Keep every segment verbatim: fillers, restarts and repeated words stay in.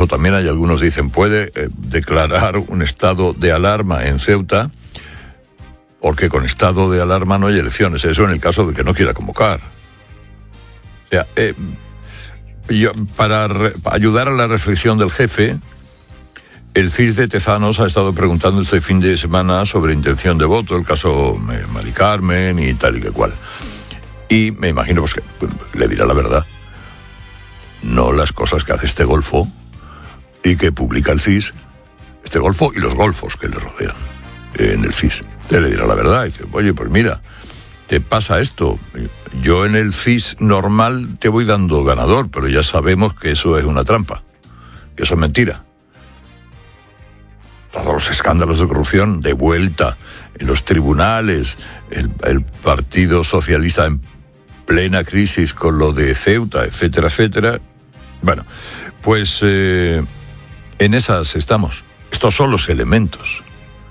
incluso también hay algunos que dicen puede eh, declarar un estado de alarma en Ceuta, porque con estado de alarma no hay elecciones, eso en el caso de que no quiera convocar. O sea, eh, yo, para, re, para ayudar a la reflexión del jefe, el C I S de Tezanos ha estado preguntando este fin de semana sobre intención de voto, el caso Mari Carmen y tal y que cual. Y me imagino pues, que pues, le dirá la verdad. No las cosas que hace este golfo y que publica el C I S, este golfo y los golfos que le rodean en el C I S. Te le dirá la verdad y dice, oye, pues mira, te pasa esto. Yo en el C I S normal te voy dando ganador, pero ya sabemos que eso es una trampa, que eso es mentira. Todos los escándalos de corrupción de vuelta en los tribunales, el, el Partido Socialista en plena crisis con lo de Ceuta, etcétera, etcétera. Bueno, pues eh, en esas estamos. Estos son los elementos.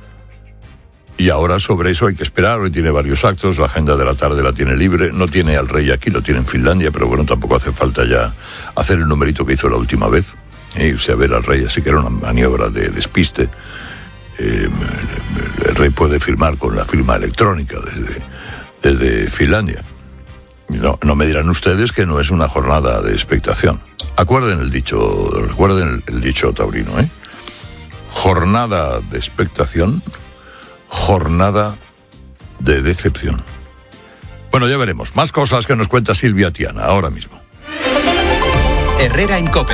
Y ahora sobre eso hay que esperar. Hoy tiene varios actos, la agenda de la tarde la tiene libre. No tiene al rey aquí, lo tiene en Finlandia, pero bueno, tampoco hace falta ya hacer el numerito que hizo la última vez. E irse a ver al rey, así que era una maniobra de despiste. Eh, el, el rey puede firmar con la firma electrónica desde, desde Finlandia. No, no me dirán ustedes que no es una jornada de expectación. Acuerden el dicho, recuerden el, el dicho taurino, ¿eh? Jornada de expectación, jornada de decepción. Bueno, ya veremos. Más cosas que nos cuenta Silvia Tiana ahora mismo. Herrera en COPE.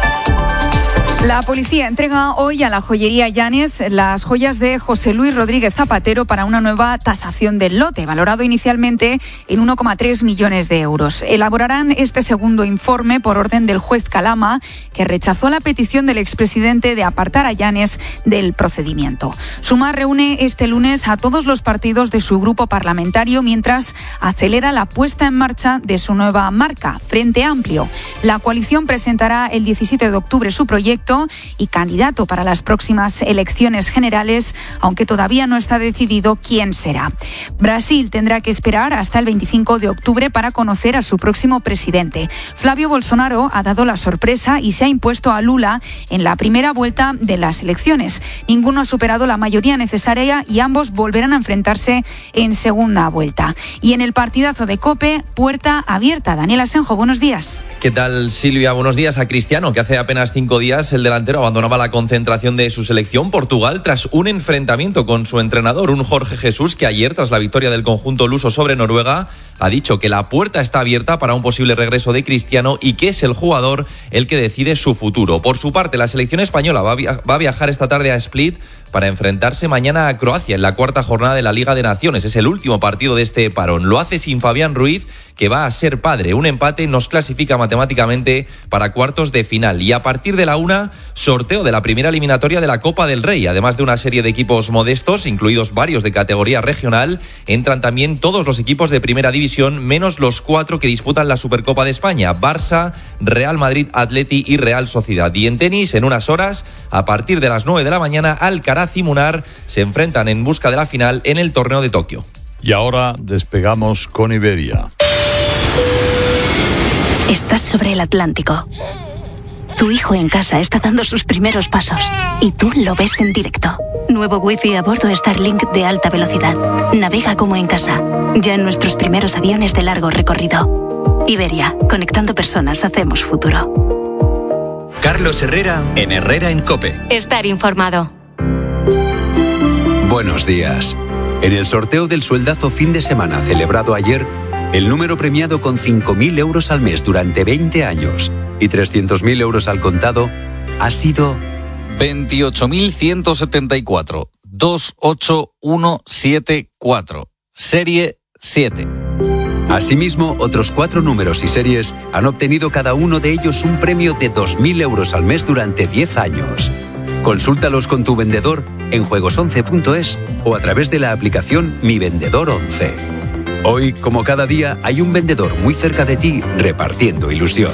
La policía entrega hoy a la joyería Llanes las joyas de José Luis Rodríguez Zapatero para una nueva tasación del lote, valorado inicialmente en uno coma tres millones de euros. Elaborarán este segundo informe por orden del juez Calama, que rechazó la petición del expresidente de apartar a Llanes del procedimiento. Sumar reúne este lunes a todos los partidos de su grupo parlamentario mientras acelera la puesta en marcha de su nueva marca, Frente Amplio. La coalición presentará el diecisiete de octubre su proyecto y candidato para las próximas elecciones generales, aunque todavía no está decidido quién será. Brasil tendrá que esperar hasta el veinticinco de octubre para conocer a su próximo presidente. Flavio Bolsonaro ha dado la sorpresa y se ha impuesto a Lula en la primera vuelta de las elecciones. Ninguno ha superado la mayoría necesaria y ambos volverán a enfrentarse en segunda vuelta. Y en el partidazo de COPE, puerta abierta. Daniel Asenjo, buenos días. ¿Qué tal, Silvia? Buenos días. A Cristiano, que hace apenas cinco días el delantero abandonaba la concentración de su selección Portugal tras un enfrentamiento con su entrenador, un Jorge Jesús, que ayer, tras la victoria del conjunto luso sobre Noruega, ha dicho que la puerta está abierta para un posible regreso de Cristiano y que es el jugador el que decide su futuro. Por su parte, la selección española va a, via- va a viajar esta tarde a Split para enfrentarse mañana a Croacia en la cuarta jornada de la Liga de Naciones. Es el último partido de este parón. Lo hace sin Fabián Ruiz, que va a ser padre. Un empate nos clasifica matemáticamente para cuartos de final. Y a partir de la una, sorteo de la primera eliminatoria de la Copa del Rey. Además de una serie de equipos modestos, incluidos varios de categoría regional, entran también todos los equipos de primera división, menos los cuatro que disputan la Supercopa de España: Barça, Real Madrid, Atleti y Real Sociedad. Y en tenis, en unas horas, a partir de las nueve de la mañana, Alcaraz y Munar se enfrentan en busca de la final en el torneo de Tokio. Y ahora despegamos con Iberia. Estás sobre el Atlántico. Tu hijo en casa está dando sus primeros pasos y tú lo ves en directo. Nuevo wifi a bordo Starlink de alta velocidad. Navega como en casa. Ya en nuestros primeros aviones de largo recorrido. Iberia, conectando personas, hacemos futuro. Carlos Herrera en Herrera en COPE. Estar informado. Buenos días. En el sorteo del sueldazo fin de semana celebrado ayer, el número premiado con cinco mil euros al mes durante veinte años y trescientos mil euros al contado ha sido veintiocho mil ciento setenta y cuatro, dos ocho uno siete cuatro, serie siete. Asimismo, otros cuatro números y series han obtenido cada uno de ellos un premio de dos mil euros al mes durante diez años. Consúltalos con tu vendedor en juegos once punto es o a través de la aplicación Mi Vendedor once. Hoy, como cada día, hay un vendedor muy cerca de ti repartiendo ilusión.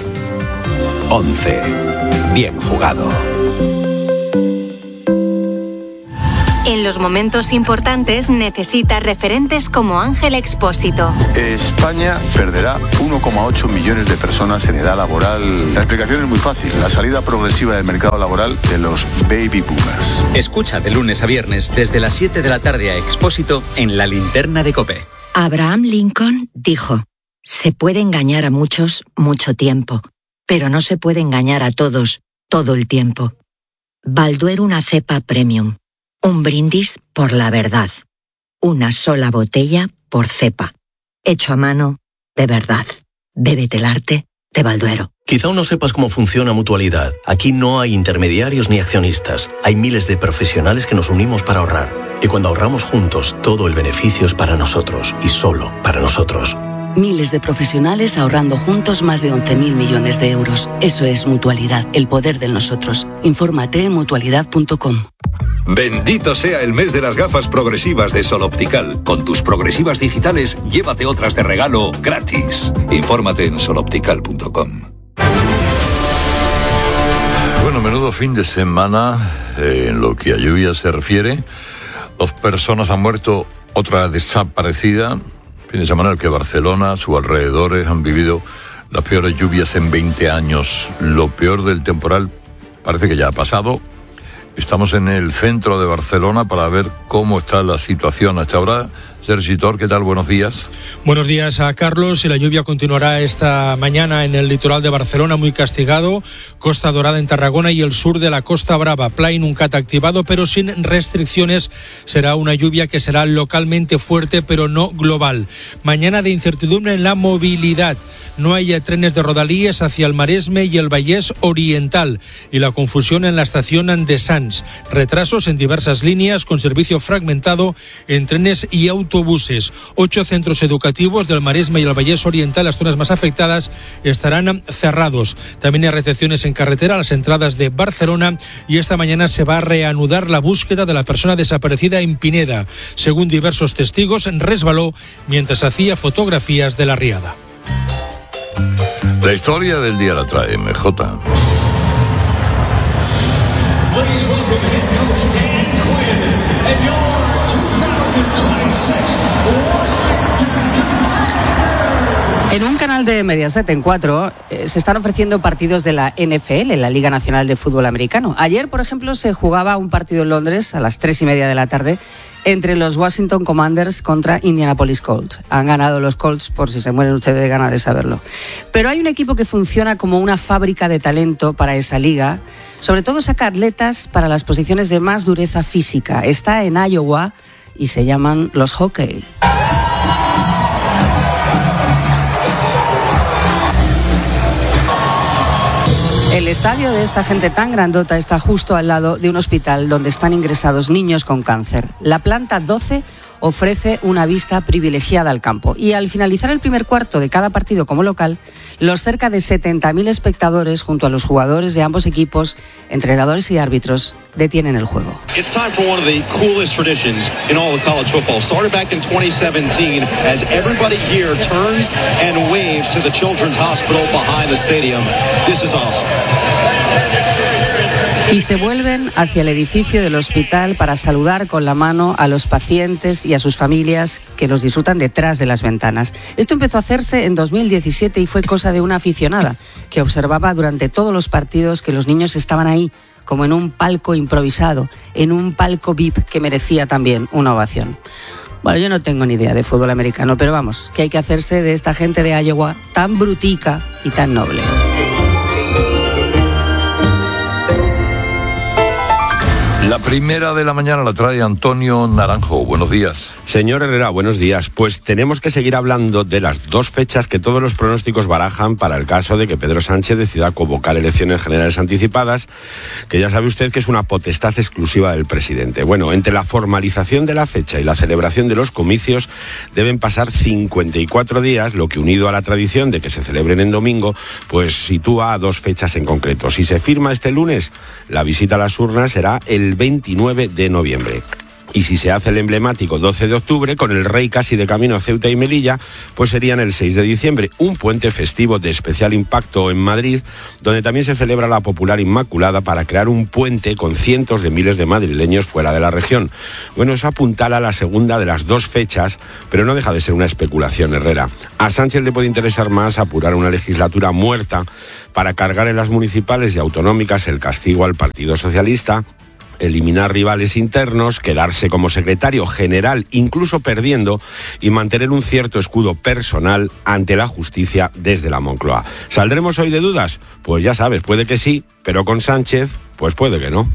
once. Bien jugado. En los momentos importantes necesita referentes como Ángel Expósito. España perderá uno coma ocho millones de personas en edad laboral. La explicación es muy fácil, la salida progresiva del mercado laboral de los baby boomers. Escucha de lunes a viernes desde las siete de la tarde a Expósito en La Linterna de COPE. Abraham Lincoln dijo: se puede engañar a muchos mucho tiempo, pero no se puede engañar a todos todo el tiempo. Balduero, una cepa premium. Un brindis por la verdad. Una sola botella por cepa. Hecho a mano, de verdad. Bébete el arte de Balduero. Quizá aún no sepas cómo funciona Mutualidad. Aquí no hay intermediarios ni accionistas. Hay miles de profesionales que nos unimos para ahorrar. Y cuando ahorramos juntos, todo el beneficio es para nosotros y solo para nosotros. Miles de profesionales ahorrando juntos más de once mil millones de euros. Eso es Mutualidad, el poder de nosotros. Infórmate en mutualidad punto com. Bendito sea el mes de las gafas progresivas de Sol Optical. Con tus progresivas digitales, llévate otras de regalo gratis. Infórmate en sol optical punto com. Bueno, menudo fin de semana eh, en lo que a lluvia se refiere. Dos personas han muerto, otra desaparecida. Fin de semana en el que Barcelona, sus alrededores han vivido las peores lluvias en veinte años. Lo peor del temporal parece que ya ha pasado. Estamos en el centro de Barcelona para ver cómo está la situación hasta ahora. Sergi Tor, ¿qué tal? Buenos días. Buenos días a Carlos. Y la lluvia continuará esta mañana en el litoral de Barcelona, muy castigado. Costa Dorada en Tarragona y el sur de la Costa Brava. Play Nuncat activado, pero sin restricciones. Será una lluvia que será localmente fuerte, pero no global. Mañana de incertidumbre en la movilidad. No hay trenes de Rodalies hacia el Maresme y el Vallès Oriental. Y la confusión en la estación de Sants. Retrasos en diversas líneas con servicio fragmentado en trenes y autobuses. Ocho centros educativos del Maresme y el Vallès Oriental, las zonas más afectadas, estarán cerrados. También hay recepciones en carretera a las entradas de Barcelona y esta mañana se va a reanudar la búsqueda de la persona desaparecida en Pineda. Según diversos testigos, resbaló mientras hacía fotografías de la riada. La historia del día la trae M J. En un canal de Mediaset en cuatro eh, se están ofreciendo partidos de la N F L, la Liga Nacional de Fútbol Americano. Ayer, por ejemplo, se jugaba un partido en Londres a las tres y media de la tarde entre los Washington Commanders contra Indianapolis Colts. Han ganado los Colts, por si se mueren ustedes de ganas de saberlo. Pero hay un equipo que funciona como una fábrica de talento para esa liga. Sobre todo saca atletas para las posiciones de más dureza física. Está en Iowa y se llaman los Hockey. El estadio de esta gente tan grandota está justo al lado de un hospital donde están ingresados niños con cáncer. La planta doce ofrece una vista privilegiada al campo. Y al finalizar el primer cuarto de cada partido como local, los cerca de setenta mil espectadores junto a los jugadores de ambos equipos, entrenadores y árbitros, detienen el juego. It's time for one of the coolest traditions in all of college football. Started back in twenty seventeen as everybody here turns and waves to the Children's Hospital behind the stadium. This is awesome. Y se vuelven hacia el edificio del hospital para saludar con la mano a los pacientes y a sus familias que los disfrutan detrás de las ventanas. Esto empezó a hacerse en dos mil diecisiete y fue cosa de una aficionada que observaba durante todos los partidos que los niños estaban ahí, como en un palco improvisado, en un palco V I P que merecía también una ovación. Bueno, yo no tengo ni idea de fútbol americano, pero vamos, que hay que hacerse de esta gente de Iowa tan brutica y tan noble. La primera de la mañana la trae Antonio Naranjo. Buenos días. Señor Herrera, buenos días. Pues tenemos que seguir hablando de las dos fechas que todos los pronósticos barajan para el caso de que Pedro Sánchez decida convocar elecciones generales anticipadas, que ya sabe usted que es una potestad exclusiva del presidente. Bueno, entre la formalización de la fecha y la celebración de los comicios deben pasar cincuenta y cuatro días, lo que unido a la tradición de que se celebren en domingo, pues sitúa a dos fechas en concreto. Si se firma este lunes, la visita a las urnas será el veintinueve de noviembre. Y si se hace el emblemático doce de octubre, con el Rey casi de camino a Ceuta y Melilla, pues serían el seis de diciembre, un puente festivo de especial impacto en Madrid, donde también se celebra la popular Inmaculada para crear un puente con cientos de miles de madrileños fuera de la región. Bueno, eso apuntala a la segunda de las dos fechas, pero no deja de ser una especulación, Herrera. A Sánchez le puede interesar más apurar una legislatura muerta para cargar en las municipales y autonómicas el castigo al Partido Socialista, eliminar rivales internos, quedarse como secretario general, incluso perdiendo, y mantener un cierto escudo personal ante la justicia desde la Moncloa. ¿Saldremos hoy de dudas? Pues ya sabes, puede que sí, pero con Sánchez, pues puede que no.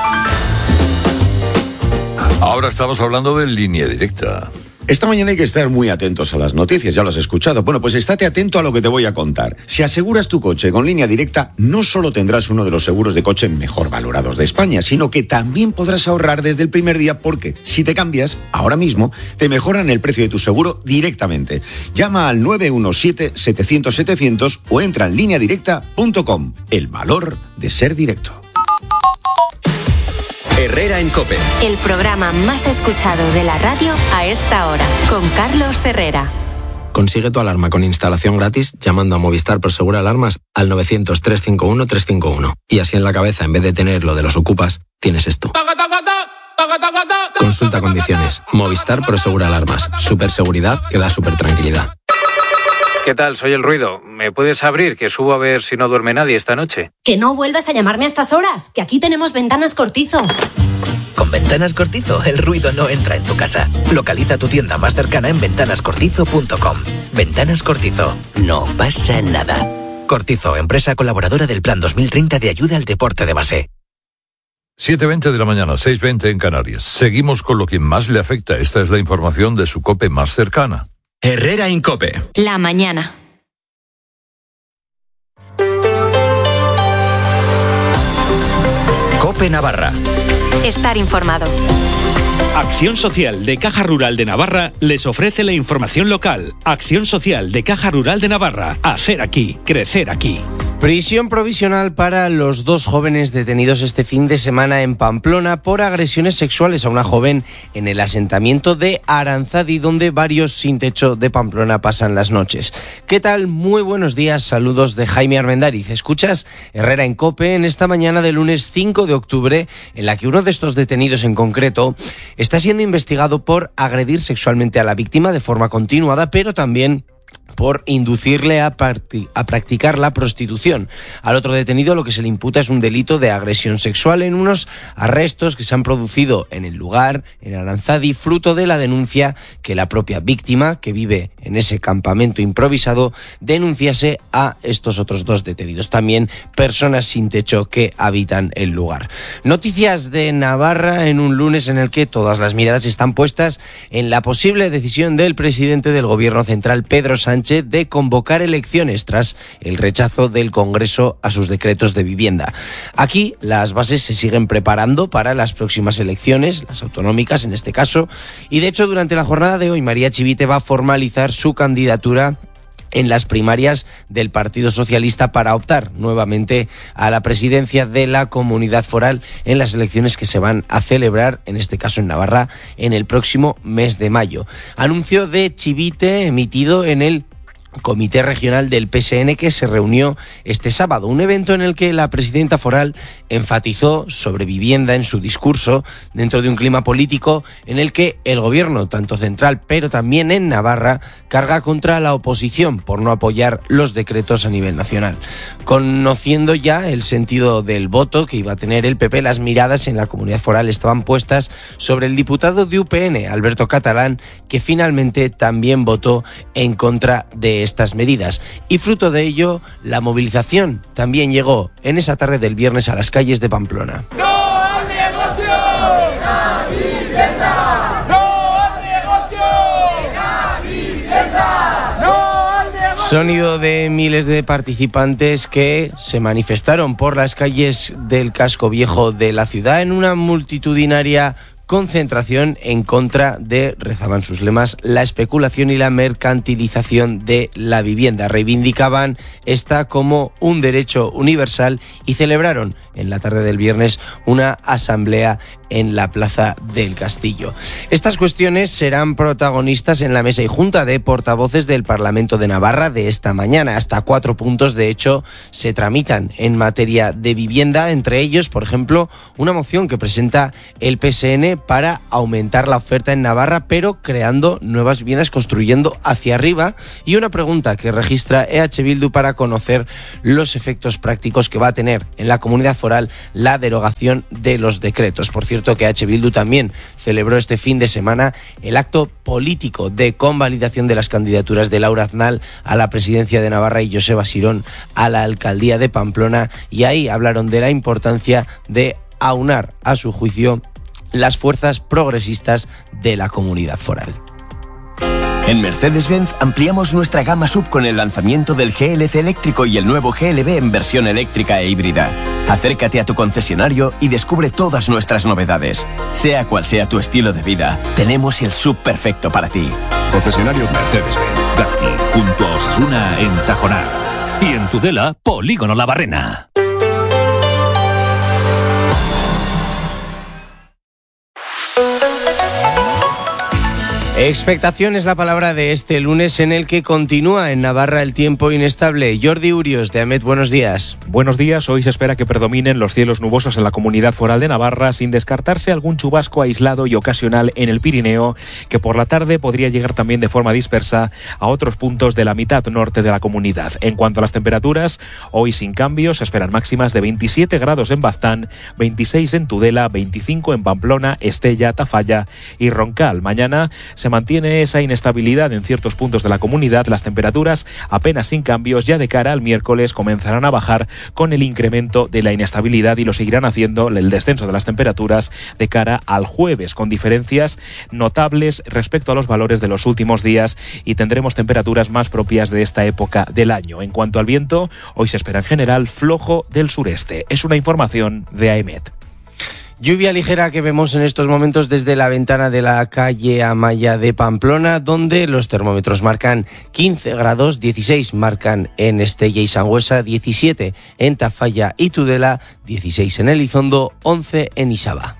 Ahora estamos hablando de Línea Directa. Esta mañana hay que estar muy atentos a las noticias, ya lo has escuchado. Bueno, pues estate atento a lo que te voy a contar. Si aseguras tu coche con Línea Directa, no solo tendrás uno de los seguros de coche mejor valorados de España, sino que también podrás ahorrar desde el primer día, porque si te cambias, ahora mismo, te mejoran el precio de tu seguro directamente. Llama al nueve uno siete, setecientos, setecientos o entra en línea directa punto com. El valor de ser directo. Herrera en COPE. El programa más escuchado de la radio a esta hora, con Carlos Herrera. Consigue tu alarma con instalación gratis llamando a Movistar Prosegur Alarmas al novecientos, trescientos cincuenta y uno, trescientos cincuenta y uno. Y así en la cabeza, en vez de tener lo de los ocupas, tienes esto. Consulta condiciones. Movistar Prosegur Alarmas. Superseguridad que da super tranquilidad. ¿Qué tal? Soy El Ruido. ¿Me puedes abrir, que subo a ver si no duerme nadie esta noche? Que no vuelvas a llamarme a estas horas, que aquí tenemos Ventanas Cortizo. Con Ventanas Cortizo, el ruido no entra en tu casa. Localiza tu tienda más cercana en ventanas cortizo punto com. Ventanas Cortizo. No pasa nada. Cortizo, empresa colaboradora del Plan dos mil treinta de ayuda al deporte de base. siete veinte de la mañana, seis veinte en Canarias. Seguimos con lo que más le afecta. Esta es la información de su COPE más cercana. Herrera en COPE. La mañana. COPE Navarra. Estar informado. Acción Social de Caja Rural de Navarra les ofrece la información local. Acción Social de Caja Rural de Navarra. Hacer aquí, crecer aquí. Prisión provisional para los dos jóvenes detenidos este fin de semana en Pamplona por agresiones sexuales a una joven en el asentamiento de Aranzadi, donde varios sin techo de Pamplona pasan las noches. ¿Qué tal? Muy buenos días, saludos de Jaime Armendariz. Escuchas Herrera en COPE en esta mañana de lunes cinco de octubre, en la que uno de estos detenidos en concreto está siendo investigado por agredir sexualmente a la víctima de forma continuada, pero también por inducirle a, a practicar la prostitución. Al otro detenido lo que se le imputa es un delito de agresión sexual en unos arrestos que se han producido en el lugar, en Aranzadi, fruto de la denuncia que la propia víctima, que vive en ese campamento improvisado, denunciase a estos otros dos detenidos, también personas sin techo que habitan el lugar. Noticias de Navarra en un lunes en el que todas las miradas están puestas en la posible decisión del presidente del Gobierno Central, Pedro Sánchez, de convocar elecciones tras el rechazo del Congreso a sus decretos de vivienda. Aquí las bases se siguen preparando para las próximas elecciones, las autonómicas en este caso, y de hecho durante la jornada de hoy María Chivite va a formalizar su candidatura en las primarias del Partido Socialista para optar nuevamente a la presidencia de la Comunidad Foral en las elecciones que se van a celebrar, en este caso en Navarra, en el próximo mes de mayo. Anuncio de Chivite emitido en el Comité Regional del P S N que se reunió este sábado, un evento en el que la presidenta foral enfatizó sobre vivienda en su discurso dentro de un clima político en el que el gobierno, tanto central pero también en Navarra, carga contra la oposición por no apoyar los decretos a nivel nacional. Conociendo ya el sentido del voto que iba a tener el P P, las miradas en la comunidad foral estaban puestas sobre el diputado de U P N, Alberto Catalán, que finalmente también votó en contra de estas medidas, y fruto de ello la movilización también llegó en esa tarde del viernes a las calles de Pamplona. ¡No al negocio! ¡La vivienda! ¡No al negocio! ¡La vivienda! ¡No al negocio! Sonido de miles de participantes que se manifestaron por las calles del casco viejo de la ciudad en una multitudinaria concentración en contra de, rezaban sus lemas, la especulación y la mercantilización de la vivienda. Reivindicaban esta como un derecho universal y celebraron en la tarde del viernes una asamblea en la Plaza del Castillo. Estas cuestiones serán protagonistas en la mesa y junta de portavoces del Parlamento de Navarra de esta mañana. Hasta cuatro puntos, de hecho, se tramitan en materia de vivienda, entre ellos, por ejemplo, una moción que presenta el P S N para aumentar la oferta en Navarra, pero creando nuevas viviendas, construyendo hacia arriba, y una pregunta que registra E H Bildu para conocer los efectos prácticos que va a tener en la comunidad foral la derogación de los decretos. Por cierto, que E H Bildu también celebró este fin de semana el acto político de convalidación de las candidaturas de Laura Aznal a la presidencia de Navarra y Joseba Sirón a la alcaldía de Pamplona, y ahí hablaron de la importancia de aunar, a su juicio, las fuerzas progresistas de la comunidad foral. En Mercedes-Benz ampliamos nuestra gama sub con el lanzamiento del G L C eléctrico y el nuevo G L B en versión eléctrica e híbrida. Acércate a tu concesionario y descubre todas nuestras novedades. Sea cual sea tu estilo de vida, tenemos el sub perfecto para ti. Concesionario Mercedes-Benz. Darty, junto a Osasuna en Tajonar. Y en Tudela, Polígono La Barrena. Expectación es la palabra de este lunes, en el que continúa en Navarra el tiempo inestable. Jordi Urios, de AMET, buenos días. Buenos días. Hoy se espera que predominen los cielos nubosos en la Comunidad Foral de Navarra, sin descartarse algún chubasco aislado y ocasional en el Pirineo, que por la tarde podría llegar también de forma dispersa a otros puntos de la mitad norte de la comunidad. En cuanto a las temperaturas, hoy sin cambios, se esperan máximas de veintisiete grados en Baztán, veintiséis en Tudela, veinticinco en Pamplona, Estella, Tafalla y Roncal. Mañana se mantiene esa inestabilidad en ciertos puntos de la comunidad. Las temperaturas apenas sin cambios. Ya de cara al miércoles comenzarán a bajar con el incremento de la inestabilidad, y lo seguirán haciendo el descenso de las temperaturas de cara al jueves, con diferencias notables respecto a los valores de los últimos días, y tendremos temperaturas más propias de esta época del año. En cuanto al viento, hoy se espera en general flojo del sureste. Es una información de AEMET. Lluvia ligera que vemos en estos momentos desde la ventana de la calle Amaya de Pamplona, donde los termómetros marcan quince grados, dieciséis marcan en Estella y Sangüesa, diecisiete en Tafalla y Tudela, dieciséis en Elizondo, once en Isaba.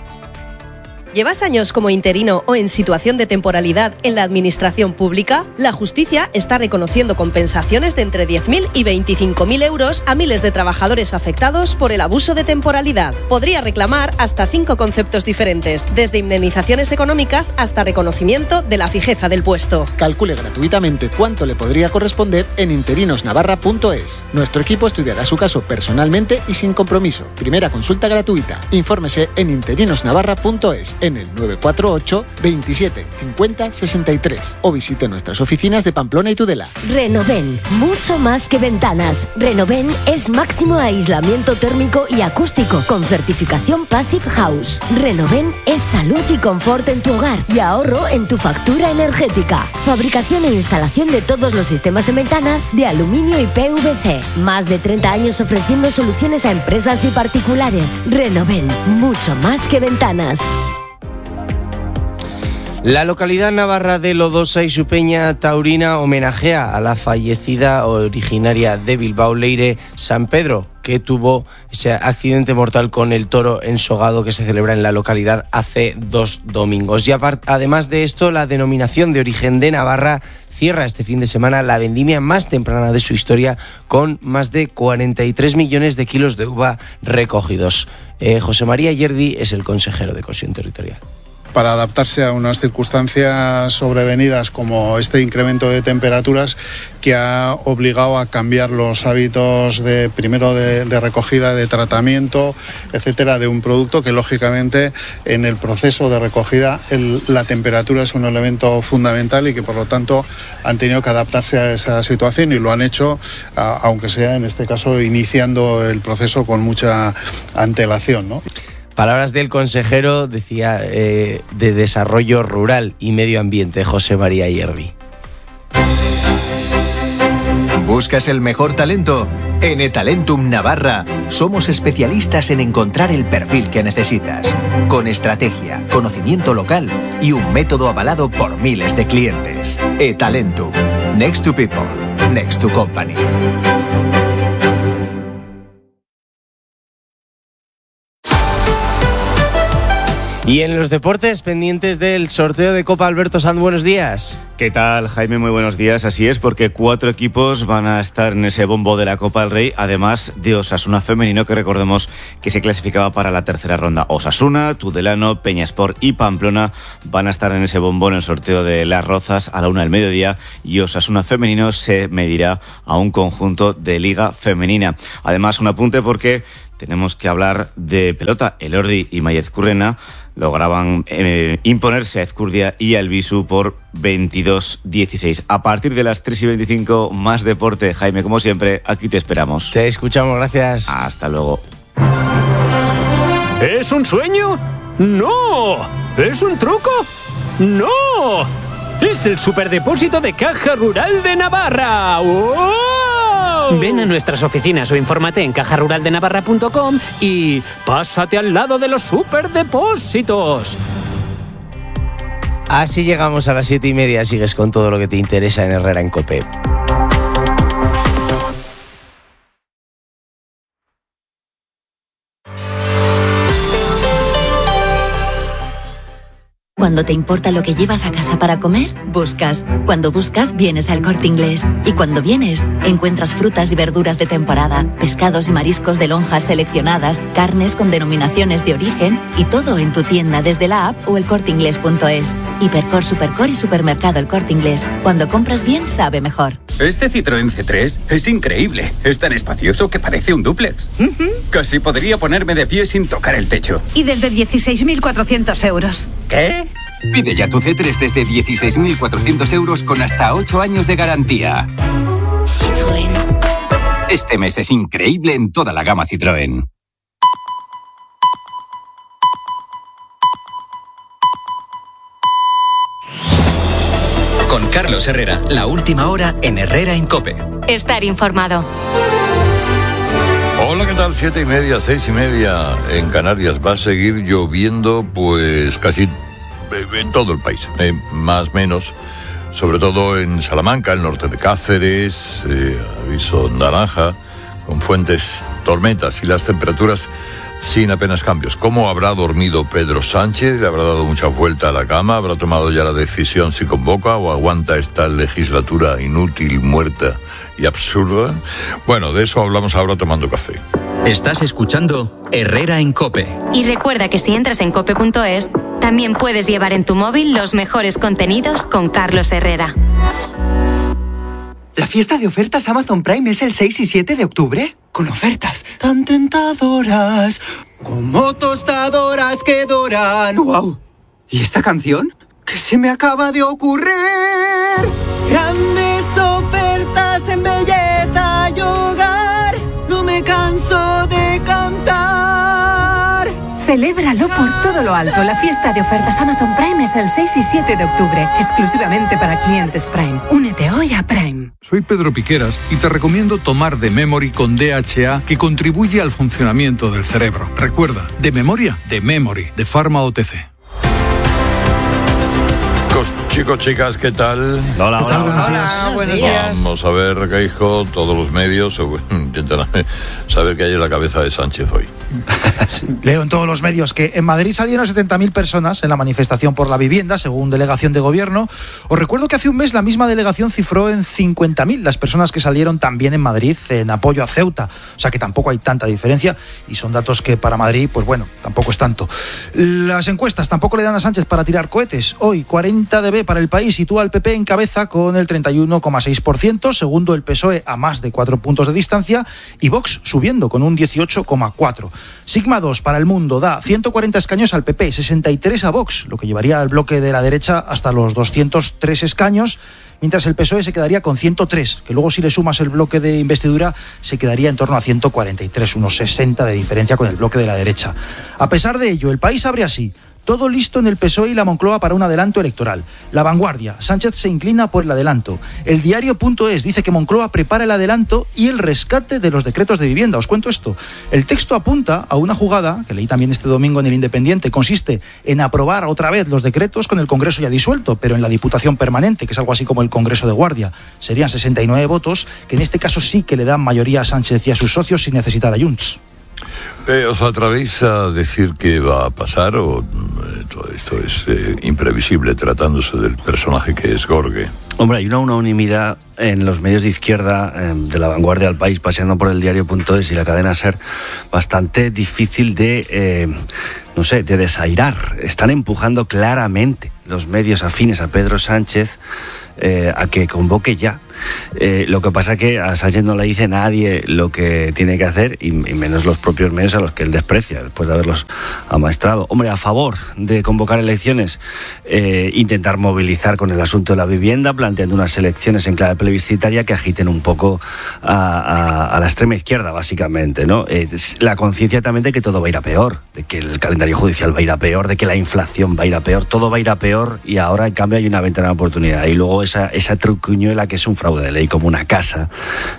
¿Llevas años como interino o en situación de temporalidad en la administración pública? La justicia está reconociendo compensaciones de entre diez mil y veinticinco mil euros a miles de trabajadores afectados por el abuso de temporalidad. Podría reclamar hasta cinco conceptos diferentes, desde indemnizaciones económicas hasta reconocimiento de la fijeza del puesto. Calcule gratuitamente cuánto le podría corresponder en interinosnavarra punto es. Nuestro equipo estudiará su caso personalmente y sin compromiso. Primera consulta gratuita. Infórmese en interinosnavarra punto es, en el nueve cuatro ocho, veintisiete, cincuenta, sesenta y tres, o visite nuestras oficinas de Pamplona y Tudela. Renoven, mucho más que ventanas. Renoven es máximo aislamiento térmico y acústico con certificación Passive House. Renoven es salud y confort en tu hogar y ahorro en tu factura energética. Fabricación e instalación de todos los sistemas en ventanas de aluminio y P V C. Más de treinta años ofreciendo soluciones a empresas y particulares. Renoven, mucho más que ventanas. La localidad navarra de Lodosa y su peña taurina homenajea a la fallecida originaria de Bilbao, Leire San Pedro, que tuvo ese accidente mortal con el toro ensogado que se celebra en la localidad hace dos domingos. Y además de esto, la denominación de origen de Navarra cierra este fin de semana la vendimia más temprana de su historia, con más de cuarenta y tres millones de kilos de uva recogidos. Eh, José María Yerdi es el consejero de Cohesión Territorial. Para adaptarse a unas circunstancias sobrevenidas como este incremento de temperaturas que ha obligado a cambiar los hábitos de primero de, de recogida, de tratamiento, etcétera, de un producto que lógicamente en el proceso de recogida el, la temperatura es un elemento fundamental y que por lo tanto han tenido que adaptarse a esa situación, y lo han hecho a, aunque sea en este caso iniciando el proceso con mucha antelación, ¿no? Palabras del consejero, decía, eh, de Desarrollo Rural y Medio Ambiente, José María Yerdi. ¿Buscas el mejor talento? En eTalentum Navarra somos especialistas en encontrar el perfil que necesitas, con estrategia, conocimiento local y un método avalado por miles de clientes. eTalentum. Next to people. Next to company. Y en los deportes, pendientes del sorteo de Copa. Alberto Sanz, buenos días. ¿Qué tal, Jaime? Muy buenos días. Así es, porque cuatro equipos van a estar en ese bombo de la Copa del Rey, además de Osasuna femenino, que recordemos que se clasificaba para la tercera ronda. Osasuna, Tudelano, Peñasport y Pamplona van a estar en ese bombo en el sorteo de Las Rozas a la una del mediodía, y Osasuna femenino se medirá a un conjunto de Liga Femenina. Además, un apunte porque tenemos que hablar de pelota. Elordi y Maya Ezcurrena lograban eh, imponerse a Ezcurdia y a Albisu por veintidós dieciséis. A partir de las tres y veinticinco, más deporte. Jaime, como siempre, aquí te esperamos. Te escuchamos, gracias. Hasta luego. ¿Es un sueño? ¡No! ¿Es un truco? ¡No! ¡Es el superdepósito de Caja Rural de Navarra! ¡Oh! Ven a nuestras oficinas o infórmate en caja rural de navarra punto com y pásate al lado de los superdepósitos. Así llegamos a las siete y media. Sigues con todo lo que te interesa en Herrera en COPE. Cuando te importa lo que llevas a casa para comer, buscas. Cuando buscas, vienes al Corte Inglés. Y cuando vienes, encuentras frutas y verduras de temporada, pescados y mariscos de lonjas seleccionadas, carnes con denominaciones de origen y todo en tu tienda desde la app o el corte inglés punto es. Hipercor, Supercor y Supermercado El Corte Inglés. Cuando compras bien, sabe mejor. Este Citroën C tres es increíble. Es tan espacioso que parece un dúplex. Uh-huh. Casi podría ponerme de pie sin tocar el techo. Y desde dieciséis mil cuatrocientos euros. ¿Qué? Pide ya tu C tres desde dieciséis mil cuatrocientos euros con hasta ocho años de garantía. Citroën. Este mes es increíble en toda la gama Citroën. Con Carlos Herrera, la última hora en Herrera en COPE. Estar informado. Hola, ¿qué tal? Siete y media, seis y media en Canarias. Va a seguir lloviendo, pues casi en todo el país, eh, más o menos, sobre todo en Salamanca, el norte de Cáceres, eh, aviso naranja, con fuertes tormentas y las temperaturas sin apenas cambios. ¿Cómo habrá dormido Pedro Sánchez? ¿Le habrá dado mucha vuelta a la cama? ¿Habrá tomado ya la decisión si convoca o aguanta esta legislatura inútil, muerta y absurda? Bueno, de eso hablamos ahora tomando café. Estás escuchando Herrera en COPE. Y recuerda que si entras en cope punto es, también puedes llevar en tu móvil los mejores contenidos con Carlos Herrera. ¿La fiesta de ofertas Amazon Prime es el seis y siete de octubre? Con ofertas tan tentadoras como tostadoras que doran. ¡Wow! ¿Y esta canción? ¿Qué se me acaba de ocurrir? Grandes ofertas en belleza y hogar. No me canso de cantar. Celébralo por todo lo alto. La fiesta de ofertas Amazon Prime es el seis y siete de octubre, exclusivamente para clientes Prime. Únete hoy a Prime. Soy Pedro Piqueras y te recomiendo tomar The Memory con D H A, que contribuye al funcionamiento del cerebro. Recuerda, de memoria, de Memory, de Pharma O T C. Chicos, chicas, ¿qué tal? Hola, hola. Hola, buenos días. Vamos a ver, Reijo, todos los medios intentan saber qué hay en la cabeza de Sánchez hoy. Leo en todos los medios que en Madrid salieron setenta mil personas en la manifestación por la vivienda, según delegación de gobierno. Os recuerdo que hace un mes la misma delegación cifró en cincuenta mil las personas que salieron también en Madrid en apoyo a Ceuta. O sea que tampoco hay tanta diferencia y son datos que para Madrid, pues bueno, tampoco es tanto. Las encuestas tampoco le dan a Sánchez para tirar cohetes. Hoy, cuarenta de B para el país, sitúa al P P en cabeza con el treinta y uno coma seis por ciento, segundo el P S O E a más de cuatro puntos de distancia y Vox subiendo con un dieciocho coma cuatro. Sigma dos para El Mundo da ciento cuarenta escaños al P P, sesenta y tres a Vox, lo que llevaría al bloque de la derecha hasta los doscientos tres escaños, mientras el P S O E se quedaría con ciento tres, que luego si le sumas el bloque de investidura se quedaría en torno a ciento cuarenta y tres, unos sesenta de diferencia con el bloque de la derecha. A pesar de ello, el país abre así. Todo listo en el P S O E y la Moncloa para un adelanto electoral. La Vanguardia, Sánchez se inclina por el adelanto. El Diario.es dice que Moncloa prepara el adelanto y el rescate de los decretos de vivienda. Os cuento esto. El texto apunta a una jugada, que leí también este domingo en El Independiente, consiste en aprobar otra vez los decretos con el Congreso ya disuelto, pero en la Diputación Permanente, que es algo así como el Congreso de Guardia. Serían sesenta y nueve votos, que en este caso sí que le dan mayoría a Sánchez y a sus socios sin necesitar a Junts. Eh, ¿Os atrevéis a decir qué va a pasar o eh, todo esto es eh, imprevisible tratándose del personaje que es Gorge? Hombre, hay una unanimidad en los medios de izquierda, eh, de La Vanguardia al País, paseando por el diario punto es y la cadena SER, bastante difícil de, eh, no sé, de desairar. Están empujando claramente los medios afines a Pedro Sánchez eh, a que convoque ya. Eh, lo que pasa es que a Sánchez no le dice nadie lo que tiene que hacer y, y menos los propios medios a los que él desprecia después de haberlos amaestrado. Hombre, a favor de convocar elecciones, eh, intentar movilizar con el asunto de la vivienda, planteando unas elecciones en clave plebiscitaria que agiten un poco a, a, a la extrema izquierda, básicamente, ¿no? Eh, la conciencia también de que todo va a ir a peor, de que el calendario judicial va a ir a peor, de que la inflación va a ir a peor, todo va a ir a peor y ahora en cambio hay una ventana de oportunidad y luego esa, esa trucuñuela que es un fraude de ley como una casa,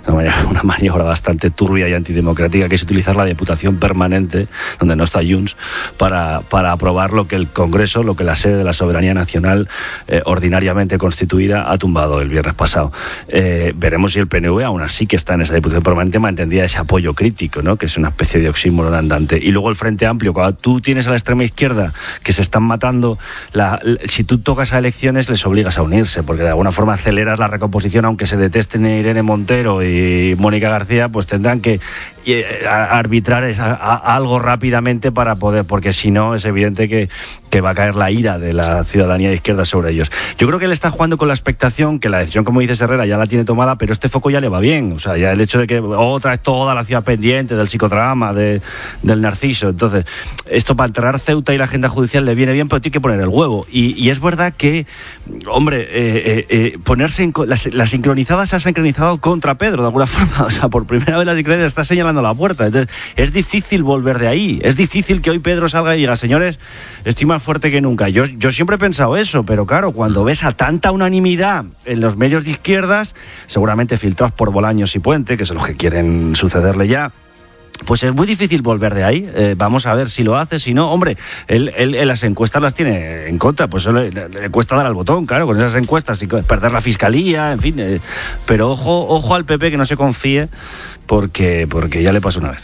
una maniobra bastante turbia y antidemocrática, que es utilizar la Diputación Permanente, donde no está Junts, para, para aprobar lo que el Congreso, lo que la sede de la soberanía nacional eh, ordinariamente constituida ha tumbado el viernes pasado. Eh, veremos si el P N V, aún así que está en esa Diputación Permanente, mantendría ese apoyo crítico, ¿no? Que es una especie de oxímoron andante. Y luego el Frente Amplio, cuando tú tienes a la extrema izquierda que se están matando, la, la, si tú tocas a elecciones les obligas a unirse, porque de alguna forma aceleras la recomposición, aunque se detesten Irene Montero y Mónica García, pues tendrán que eh, arbitrar esa, a, algo rápidamente para poder, porque si no es evidente que, que va a caer la ira de la ciudadanía de izquierda sobre ellos. Yo creo que él está jugando con la expectación que la decisión, como dice Herrera, ya la tiene tomada, pero este foco ya le va bien. O sea, ya el hecho de que otra es toda la ciudad pendiente del psicodrama, de, del Narciso. Entonces, esto para enterrar Ceuta y la agenda judicial le viene bien, pero tiene que poner el huevo. Y, y es verdad que, hombre, eh, eh, eh, ponerse en la, la sincronizada se ha sincronizado contra Pedro, de alguna forma. O sea, por primera vez la sincronizada está señalando la puerta. Entonces, es difícil volver de ahí. Es difícil que hoy Pedro salga y diga, señores, estoy más fuerte que nunca. Yo, yo siempre he pensado eso, pero claro, cuando ves a tanta unanimidad en los medios de izquierdas, seguramente filtrados por Bolaños y Puente, que son los que quieren sucederle ya, pues es muy difícil volver de ahí. Eh, vamos a ver si lo hace, si no. Hombre, él, él, él las encuestas las tiene en contra, pues eso le, le cuesta dar al botón, claro, con esas encuestas y perder la fiscalía, en fin. Eh, pero ojo, ojo al P P, que no se confíe, porque, porque ya le pasó una vez.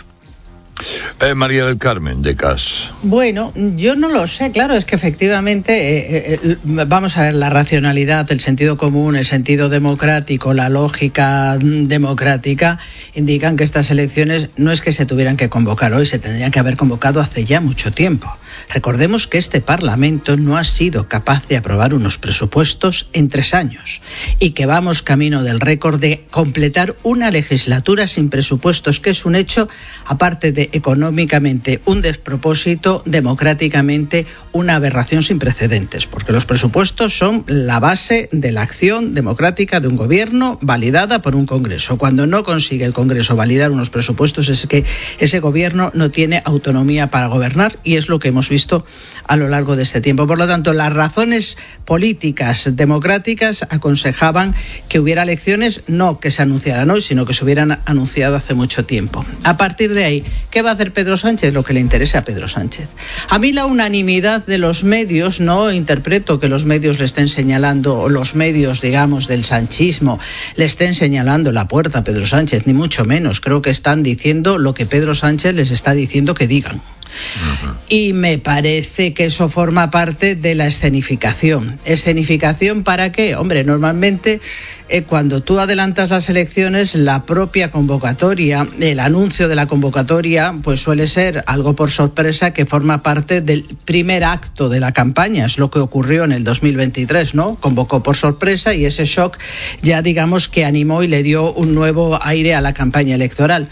Eh, María del Carmen, de C A S. Bueno, yo no lo sé, claro, es que efectivamente, eh, eh, vamos a ver, la racionalidad, el sentido común, el sentido democrático, la lógica democrática, indican que estas elecciones no es que se tuvieran que convocar hoy, se tendrían que haber convocado hace ya mucho tiempo. Recordemos que este Parlamento no ha sido capaz de aprobar unos presupuestos en tres años y que vamos camino del récord de completar una legislatura sin presupuestos, que es un hecho, aparte de económicamente un despropósito, democráticamente una aberración sin precedentes, porque los presupuestos son la base de la acción democrática de un gobierno validada por un Congreso. Cuando no consigue el Congreso validar unos presupuestos es que ese gobierno no tiene autonomía para gobernar, y es lo que hemos visto a lo largo de este tiempo. Por lo tanto, las razones políticas democráticas aconsejaban que hubiera elecciones, no que se anunciaran hoy, sino que se hubieran anunciado hace mucho tiempo. A partir de ahí, ¿qué va a hacer Pedro Sánchez? Lo que le interese a Pedro Sánchez. A mí la unanimidad de los medios, no interpreto que los medios le estén señalando, o los medios, digamos, del sanchismo, le estén señalando la puerta a Pedro Sánchez, ni mucho menos. Creo que están diciendo lo que Pedro Sánchez les está diciendo que digan. Uh-huh. Y me parece que eso forma parte de la escenificación. ¿Escenificación para qué? Hombre, normalmente eh, cuando tú adelantas las elecciones, la propia convocatoria, el anuncio de la convocatoria, pues suele ser algo por sorpresa que forma parte del primer acto de la campaña. Es lo que ocurrió en el dos mil veintitrés, ¿no? Convocó por sorpresa y ese shock ya, digamos, que animó y le dio un nuevo aire a la campaña electoral.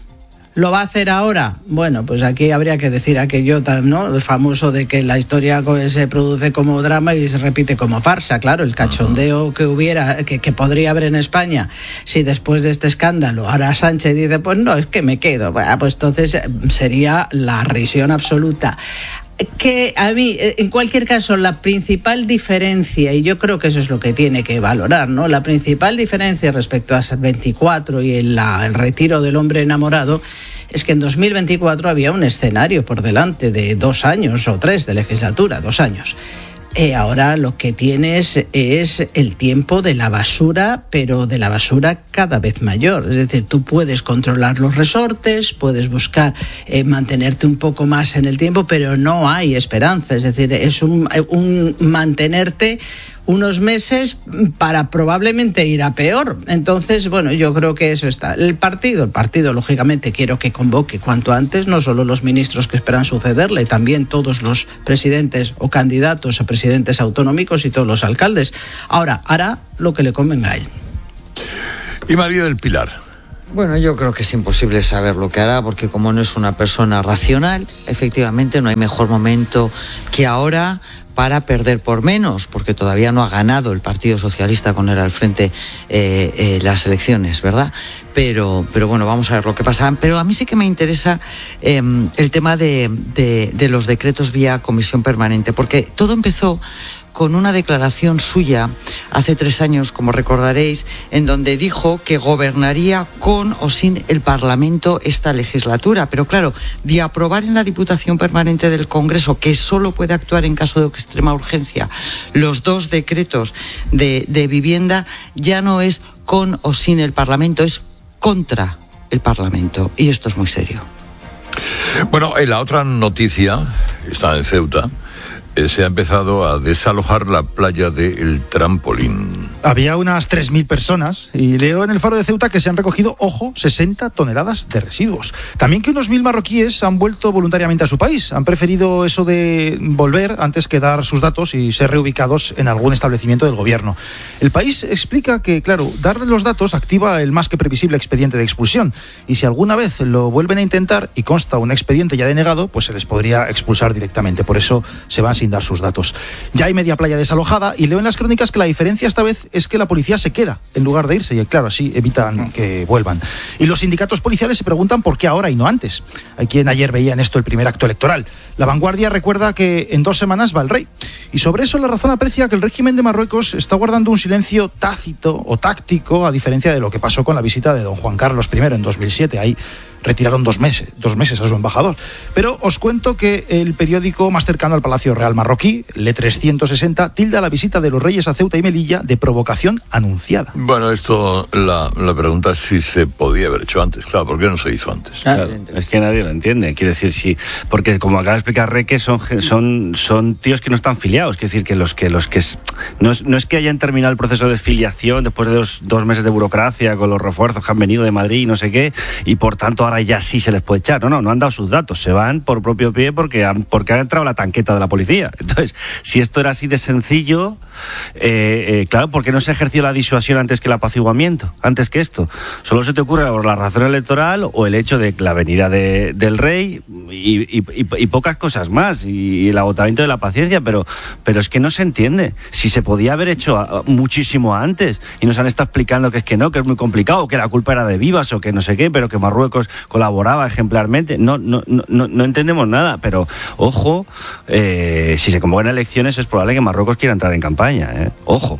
¿Lo va a hacer ahora? Bueno, pues aquí habría que decir aquello, ¿no?, el famoso de que la historia se produce como drama y se repite como farsa. Claro, el cachondeo que hubiera, que, que podría haber en España, si después de este escándalo ahora Sánchez dice, pues no, es que me quedo, bueno, pues entonces sería la risión absoluta. Que a mí, en cualquier caso, la principal diferencia, y yo creo que eso es lo que tiene que valorar, ¿no? La principal diferencia respecto a veinticuatro y el, la, el retiro del hombre enamorado es que en dos mil veinticuatro había un escenario por delante de dos años o tres de legislatura, dos años. Eh, ahora lo que tienes es el tiempo de la basura, pero de la basura cada vez mayor. Es decir, tú puedes controlar los resortes, puedes buscar eh, mantenerte un poco más en el tiempo, pero no hay esperanza. Es decir, es un, un mantenerte unos meses para probablemente ir a peor. Entonces, bueno, yo creo que eso está. El partido, el partido, lógicamente, quiero que convoque cuanto antes, no solo los ministros que esperan sucederle, también todos los presidentes o candidatos a presidentes autonómicos y todos los alcaldes. Ahora, hará lo que le convenga a él. Y María del Pilar. Bueno, yo creo que es imposible saber lo que hará, porque como no es una persona racional, efectivamente no hay mejor momento que ahora para perder por menos, porque todavía no ha ganado el Partido Socialista con él al frente eh, eh, las elecciones, ¿verdad? Pero, pero bueno, vamos a ver lo que pasa. Pero a mí sí que me interesa eh, el tema de, de, de los decretos vía comisión permanente, porque todo empezó con una declaración suya hace tres años, como recordaréis, en donde dijo que gobernaría con o sin el Parlamento esta legislatura. Pero claro, de aprobar en la Diputación Permanente del Congreso, que solo puede actuar en caso de extrema urgencia, los dos decretos de, de vivienda, ya no es con o sin el Parlamento, es contra el Parlamento. Y esto es muy serio. Bueno, en la otra noticia, está en Ceuta, se ha empezado a desalojar la playa del Trampolín. Había unas tres mil personas y leo en el Faro de Ceuta que se han recogido, ojo, sesenta toneladas de residuos. También que unos mil marroquíes han vuelto voluntariamente a su país. Han preferido eso de volver antes que dar sus datos y ser reubicados en algún establecimiento del gobierno. El país explica que, claro, darle los datos activa el más que previsible expediente de expulsión. Y si alguna vez lo vuelven a intentar y consta un expediente ya denegado, pues se les podría expulsar directamente. Por eso se van sin dar sus datos. Ya hay media playa desalojada y leo en las crónicas que la diferencia esta vez es que la policía se queda en lugar de irse y claro, así evitan que vuelvan. Y los sindicatos policiales se preguntan por qué ahora y no antes. Hay quien ayer veía en esto el primer acto electoral. La Vanguardia recuerda que en dos semanas va el rey. Y sobre eso La Razón aprecia que el régimen de Marruecos está guardando un silencio tácito o táctico, a diferencia de lo que pasó con la visita de don Juan Carlos primero en dos mil siete. Ahí retiraron dos meses, dos meses a su embajador. Pero os cuento que el periódico más cercano al Palacio Real marroquí, Le trescientos sesenta, tilda la visita de los reyes a Ceuta y Melilla de provocación anunciada. Bueno, esto, la, la pregunta es si se podía haber hecho antes. Claro, ¿por qué no se hizo antes? Claro, es que nadie lo entiende. Quiere decir, sí, porque como acaba de explicar Reque, son, son, son tíos que no están filiados. Quiere decir que los que, los que no es, no es que hayan terminado el proceso de filiación después de dos, dos meses de burocracia con los refuerzos que han venido de Madrid y no sé qué, y por tanto ahora ya sí se les puede echar. No, no, no han dado sus datos, se van por propio pie porque han, porque ha entrado la tanqueta de la policía. Entonces, si esto era así de sencillo, eh, eh, claro, ¿por qué no se ejerció la disuasión antes que el apaciguamiento? Antes que esto. Solo se te ocurre por la razón electoral o el hecho de la venida de, del rey y, y, y, y pocas cosas más, y el agotamiento de la paciencia, pero, pero es que no se entiende. Si se podía haber hecho muchísimo antes y nos han estado explicando que es que no, que es muy complicado, que la culpa era de Vivas o que no sé qué, pero que Marruecos colaboraba ejemplarmente. No, no, no, no entendemos nada, pero ojo, eh, si se convocan elecciones es probable que Marruecos quiera entrar en campaña, ¿eh? Ojo.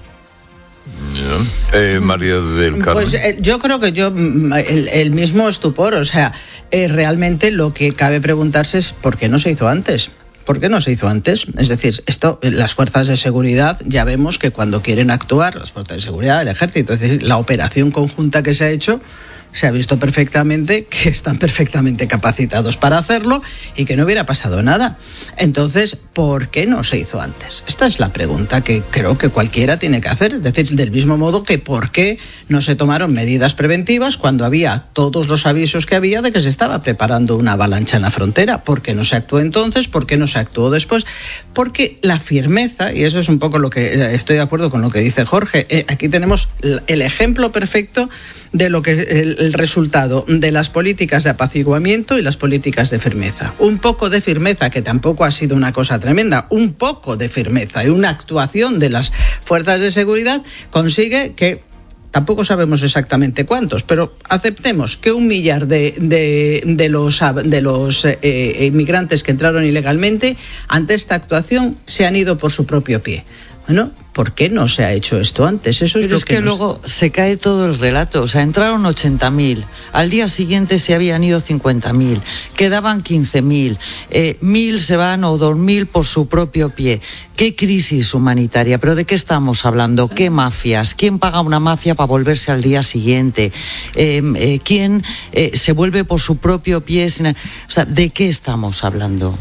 Eh, María del Carmen. Pues eh, yo creo que yo el, el mismo estupor, o sea, eh, realmente lo que cabe preguntarse es ¿por qué no se hizo antes? ¿Por qué no se hizo antes? Es decir, esto, las fuerzas de seguridad, ya vemos que cuando quieren actuar, las fuerzas de seguridad, el ejército, es decir, la operación conjunta que se ha hecho, se ha visto perfectamente que están perfectamente capacitados para hacerlo y que no hubiera pasado nada. Entonces, ¿por qué no se hizo antes? Esta es la pregunta que creo que cualquiera tiene que hacer. Es decir, del mismo modo que ¿por qué no se tomaron medidas preventivas cuando había todos los avisos que había de que se estaba preparando una avalancha en la frontera? ¿Por qué no se actuó entonces? ¿Por qué no se actuó después? Porque la firmeza, y eso es un poco lo que estoy de acuerdo con lo que dice Jorge, eh, aquí tenemos el ejemplo perfecto de lo que el, el resultado de las políticas de apaciguamiento y las políticas de firmeza. Un poco de firmeza, que tampoco ha sido una cosa tremenda, un poco de firmeza y una actuación de las fuerzas de seguridad consigue que, tampoco sabemos exactamente cuántos, pero aceptemos que un millar de, de, de los, de los eh, inmigrantes que entraron ilegalmente, ante esta actuación se han ido por su propio pie. Bueno, ¿por qué no se ha hecho esto antes? Eso es Pero lo es que, que nos... luego se cae todo el relato. O sea, entraron ochenta mil, al día siguiente se habían ido cincuenta mil, quedaban quince mil, eh, mil se van o dos mil por su propio pie. ¿Qué crisis humanitaria? ¿Pero de qué estamos hablando? ¿Qué mafias? ¿Quién paga una mafia para volverse al día siguiente? Eh, eh, ¿Quién eh, se vuelve por su propio pie? Sin... O sea, ¿de qué estamos hablando?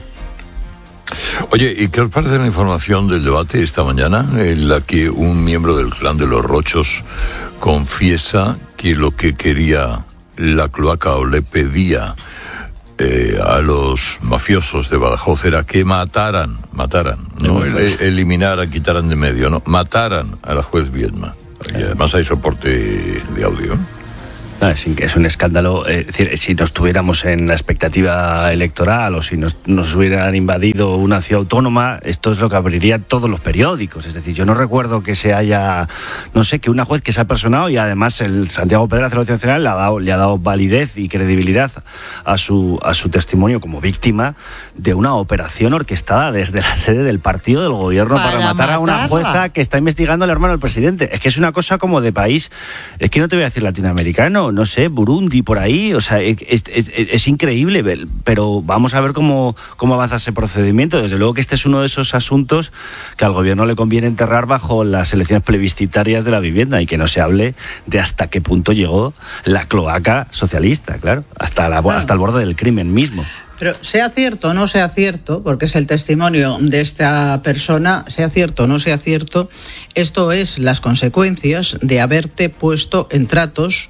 Oye, ¿y qué os parece la información del debate esta mañana en la que un miembro del clan de los Rochos confiesa que lo que quería la cloaca o le pedía eh, a los mafiosos de Badajoz era que mataran, mataran, no el, el, eliminaran, quitaran de medio, no, mataran a la juez Viedma? Y además hay soporte de audio. No, es, es un escándalo. Es decir, si nos tuviéramos en la expectativa electoral o si nos, nos hubieran invadido una ciudad autónoma, esto es lo que abriría todos los periódicos. Es decir, yo no recuerdo que se haya, no sé, que una juez que se ha personado y además el Santiago Pedraz de la Audiencia Nacional le ha dado, le ha dado validez y credibilidad a su, a su testimonio como víctima de una operación orquestada desde la sede del partido del gobierno para, para matar a una jueza que está investigando al hermano del presidente. Es que es una cosa como de país, es que no te voy a decir latinoamericano, no sé, Burundi, por ahí, o sea, es, es, es, es increíble, pero vamos a ver cómo, cómo avanza ese procedimiento. Desde luego que este es uno de esos asuntos que al gobierno le conviene enterrar bajo las elecciones plebiscitarias de la vivienda y que no se hable de hasta qué punto llegó la cloaca socialista, claro, hasta, la, hasta el borde del crimen mismo. Pero sea cierto o no sea cierto, porque es el testimonio de esta persona, sea cierto o no sea cierto, esto es las consecuencias de haberte puesto en tratos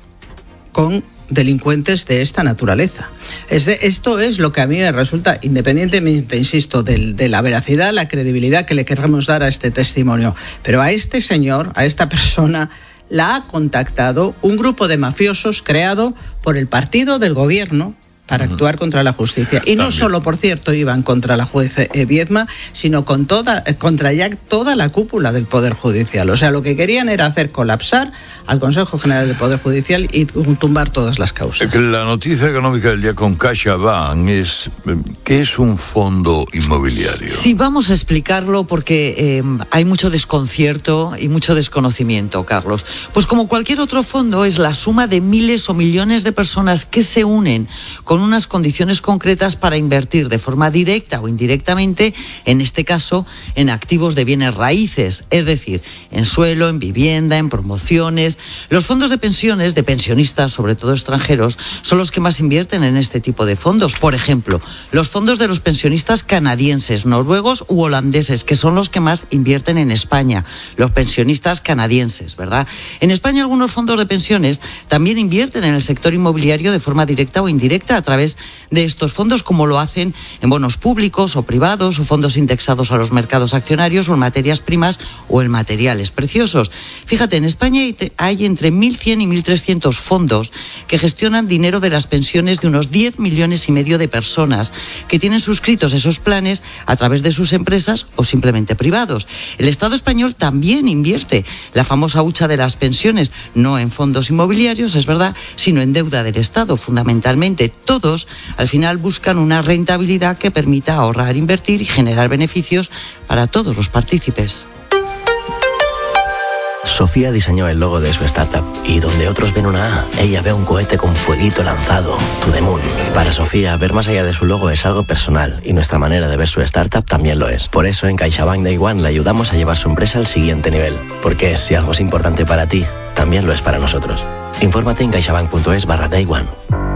con delincuentes de esta naturaleza. Es de, esto es lo que a mí me resulta, independientemente, insisto, de, de la veracidad, la credibilidad que le queremos dar a este testimonio. Pero a este señor, a esta persona, la ha contactado un grupo de mafiosos creado por el partido del gobierno para actuar contra la justicia. Y no También. solo, por cierto, iban contra la juez eh, Viedma, sino con toda, contra ya toda la cúpula del Poder Judicial. O sea, lo que querían era hacer colapsar al Consejo General del Poder Judicial y tumbar todas las causas. La noticia económica del día con CaixaBank es, ¿qué es un fondo inmobiliario? Sí, vamos a explicarlo porque eh, hay mucho desconcierto y mucho desconocimiento, Carlos. Pues como cualquier otro fondo, es la suma de miles o millones de personas que se unen con con unas condiciones concretas para invertir de forma directa o indirectamente, en este caso, en activos de bienes raíces, es decir, en suelo, en vivienda, en promociones. Los fondos de pensiones, de pensionistas, sobre todo extranjeros, son los que más invierten en este tipo de fondos. Por ejemplo, los fondos de los pensionistas canadienses, noruegos u holandeses, que son los que más invierten en España, los pensionistas canadienses, ¿verdad? En España algunos fondos de pensiones también invierten en el sector inmobiliario de forma directa o indirecta a través de estos fondos, como lo hacen en bonos públicos o privados o fondos indexados a los mercados accionarios o en materias primas o en materiales preciosos. Fíjate, en España hay entre mil cien y mil trescientos fondos que gestionan dinero de las pensiones de unos diez millones y medio de personas que tienen suscritos esos planes a través de sus empresas o simplemente privados. El Estado español también invierte la famosa hucha de las pensiones, no en fondos inmobiliarios, es verdad, sino en deuda del Estado, fundamentalmente. Todos, al final, buscan una rentabilidad que permita ahorrar, invertir y generar beneficios para todos los partícipes. Sofía diseñó el logo de su startup y donde otros ven una A, ella ve un cohete con fueguito lanzado, To The Moon. Para Sofía, ver más allá de su logo es algo personal y nuestra manera de ver su startup también lo es. Por eso en CaixaBank Day One le ayudamos a llevar su empresa al siguiente nivel. Porque si algo es importante para ti, también lo es para nosotros. Infórmate en caixabank.es barra Day One.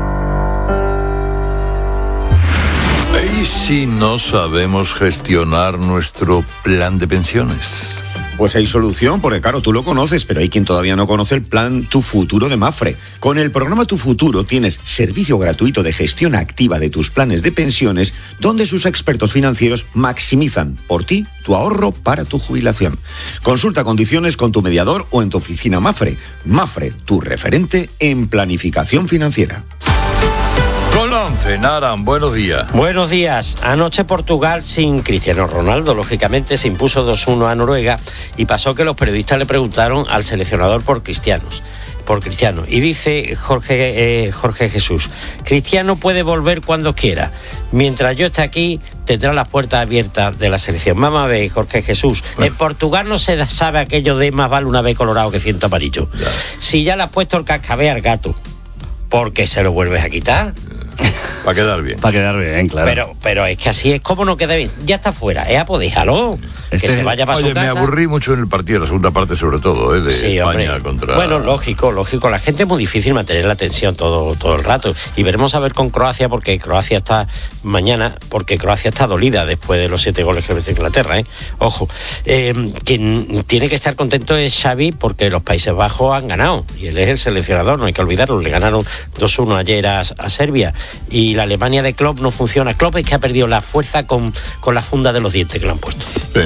¿Y si no sabemos gestionar nuestro plan de pensiones? Pues hay solución, porque claro, tú lo conoces, pero hay quien todavía no conoce el plan Tu Futuro de Mapfre. Con el programa Tu Futuro tienes servicio gratuito de gestión activa de tus planes de pensiones, donde sus expertos financieros maximizan por ti tu ahorro para tu jubilación. Consulta condiciones con tu mediador o en tu oficina Mapfre. Mapfre, tu referente en planificación financiera. Con la once, Naran, buenos días. Buenos días. Anoche Portugal, sin Cristiano Ronaldo, lógicamente, se impuso dos uno a Noruega y pasó que los periodistas le preguntaron al seleccionador por cristianos. por Cristiano. Y dice Jorge, eh, Jorge Jesús, Cristiano puede volver cuando quiera. Mientras yo esté aquí, tendrá las puertas abiertas de la selección. Mamá ve, Jorge Jesús, en Portugal no se sabe aquello de más vale una vez colorado que ciento amarillo. Ya. Si ya le has puesto el cascabel al gato, ¿por qué se lo vuelves a quitar? Para quedar bien. Para quedar bien, claro. Pero, pero es que así es como no queda bien. Ya está fuera, es pues déjalo. Este, que se vaya para oye, su casa. Me aburrí mucho en el partido, la segunda parte sobre todo, ¿eh? de sí, España hombre. contra... Bueno, lógico, lógico. La gente es muy difícil mantener la atención todo, todo el rato. Y veremos a ver con Croacia, porque Croacia está mañana, porque Croacia está dolida después de los siete goles que metió Inglaterra, ¿eh? Ojo. Eh, quien tiene que estar contento es Xavi, porque los Países Bajos han ganado. Y él es el seleccionador, no hay que olvidarlo. Le ganaron dos uno ayer a, a Serbia. Y la Alemania de Klopp no funciona. Klopp es que ha perdido la fuerza con, con la funda de los dientes que le han puesto. Sí.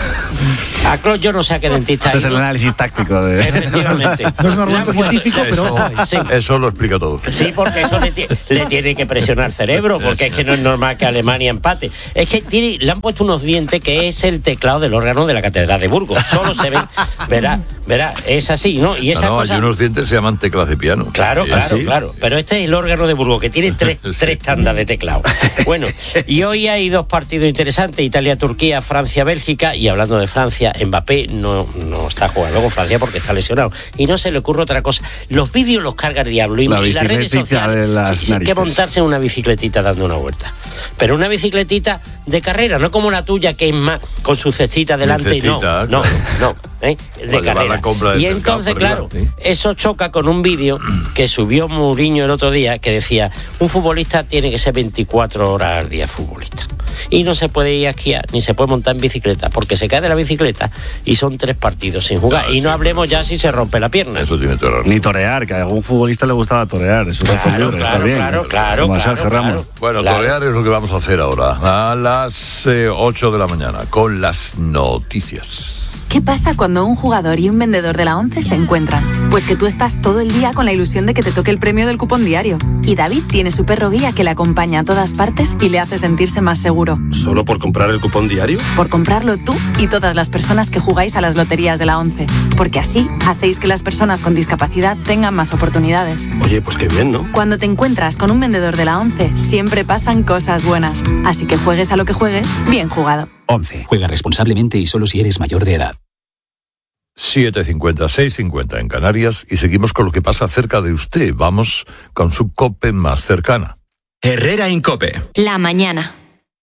A Klopp yo no sé a qué dentista. Este es el análisis táctico. De... Efectivamente. No es un argumento científico, eso, pero... Sí. Eso lo explica todo. Sí, porque eso le, le tiene que presionar el cerebro, porque es que no es normal que Alemania empate. Es que tiene, le han puesto unos dientes que es el teclado del órgano de la Catedral de Burgos. Solo se ven, verá, verá, es así, ¿no? Y esa no, no, cosa... hay unos dientes que se llaman teclas de piano. Claro, claro, ¿sí? claro. Pero este es el órgano de Burgos, que tiene tres, sí. tres tandas de teclado. Bueno, y hoy hay dos partidos interesantes, Italia-Turquía, Francia-Bélgica, y hablando de Francia, Mbappé no, no está jugando con Francia porque está lesionado. Y no se le ocurre otra cosa. Los vídeos los carga el diablo y, la y las redes sociales. Las sí, sí, hay que montarse en una bicicletita dando una vuelta. Pero una bicicletita de carrera, no como la tuya, que es más con su cestita delante. Cestita, no, claro. no, no, ¿eh? de vale, carrera. Y entonces, claro, ¿sí? eso choca con un vídeo que subió Mourinho el otro día que decía, un futbolista tiene que ser veinticuatro horas al día futbolista. Y no se puede ir a esquiar, ni se puede montar en bicicleta, porque se cae de la bicicleta y son tres partidos sin jugar. Claro, y no sí, hablemos ya si se rompe la pierna. Eso tiene toda la razón. Ni torear, que a algún futbolista le gustaba torear. Eso claro, claro, libre, claro, está bien. Claro, claro, Como claro, Sergio claro. Ramos. Bueno, claro. torear es lo que vamos a hacer ahora, a las eh, ocho de la mañana, con las noticias. ¿Qué pasa cuando un jugador y un vendedor de la ONCE se encuentran? Pues que tú estás todo el día con la ilusión de que te toque el premio del cupón diario. Y David tiene su perro guía que le acompaña a todas partes y le hace sentirse más seguro. ¿Solo por comprar el cupón diario? Por comprarlo tú y todas las personas que jugáis a las loterías de la ONCE. Porque así hacéis que las personas con discapacidad tengan más oportunidades. Oye, pues qué bien, ¿no? Cuando te encuentras con un vendedor de la ONCE, siempre pasan cosas buenas. Así que juegues a lo que juegues, bien jugado. ONCE. Juega responsablemente y solo si eres mayor de edad. siete cincuenta, seis cincuenta en Canarias y seguimos con lo que pasa cerca de usted. Vamos con su COPE más cercana. Herrera Incope. La mañana.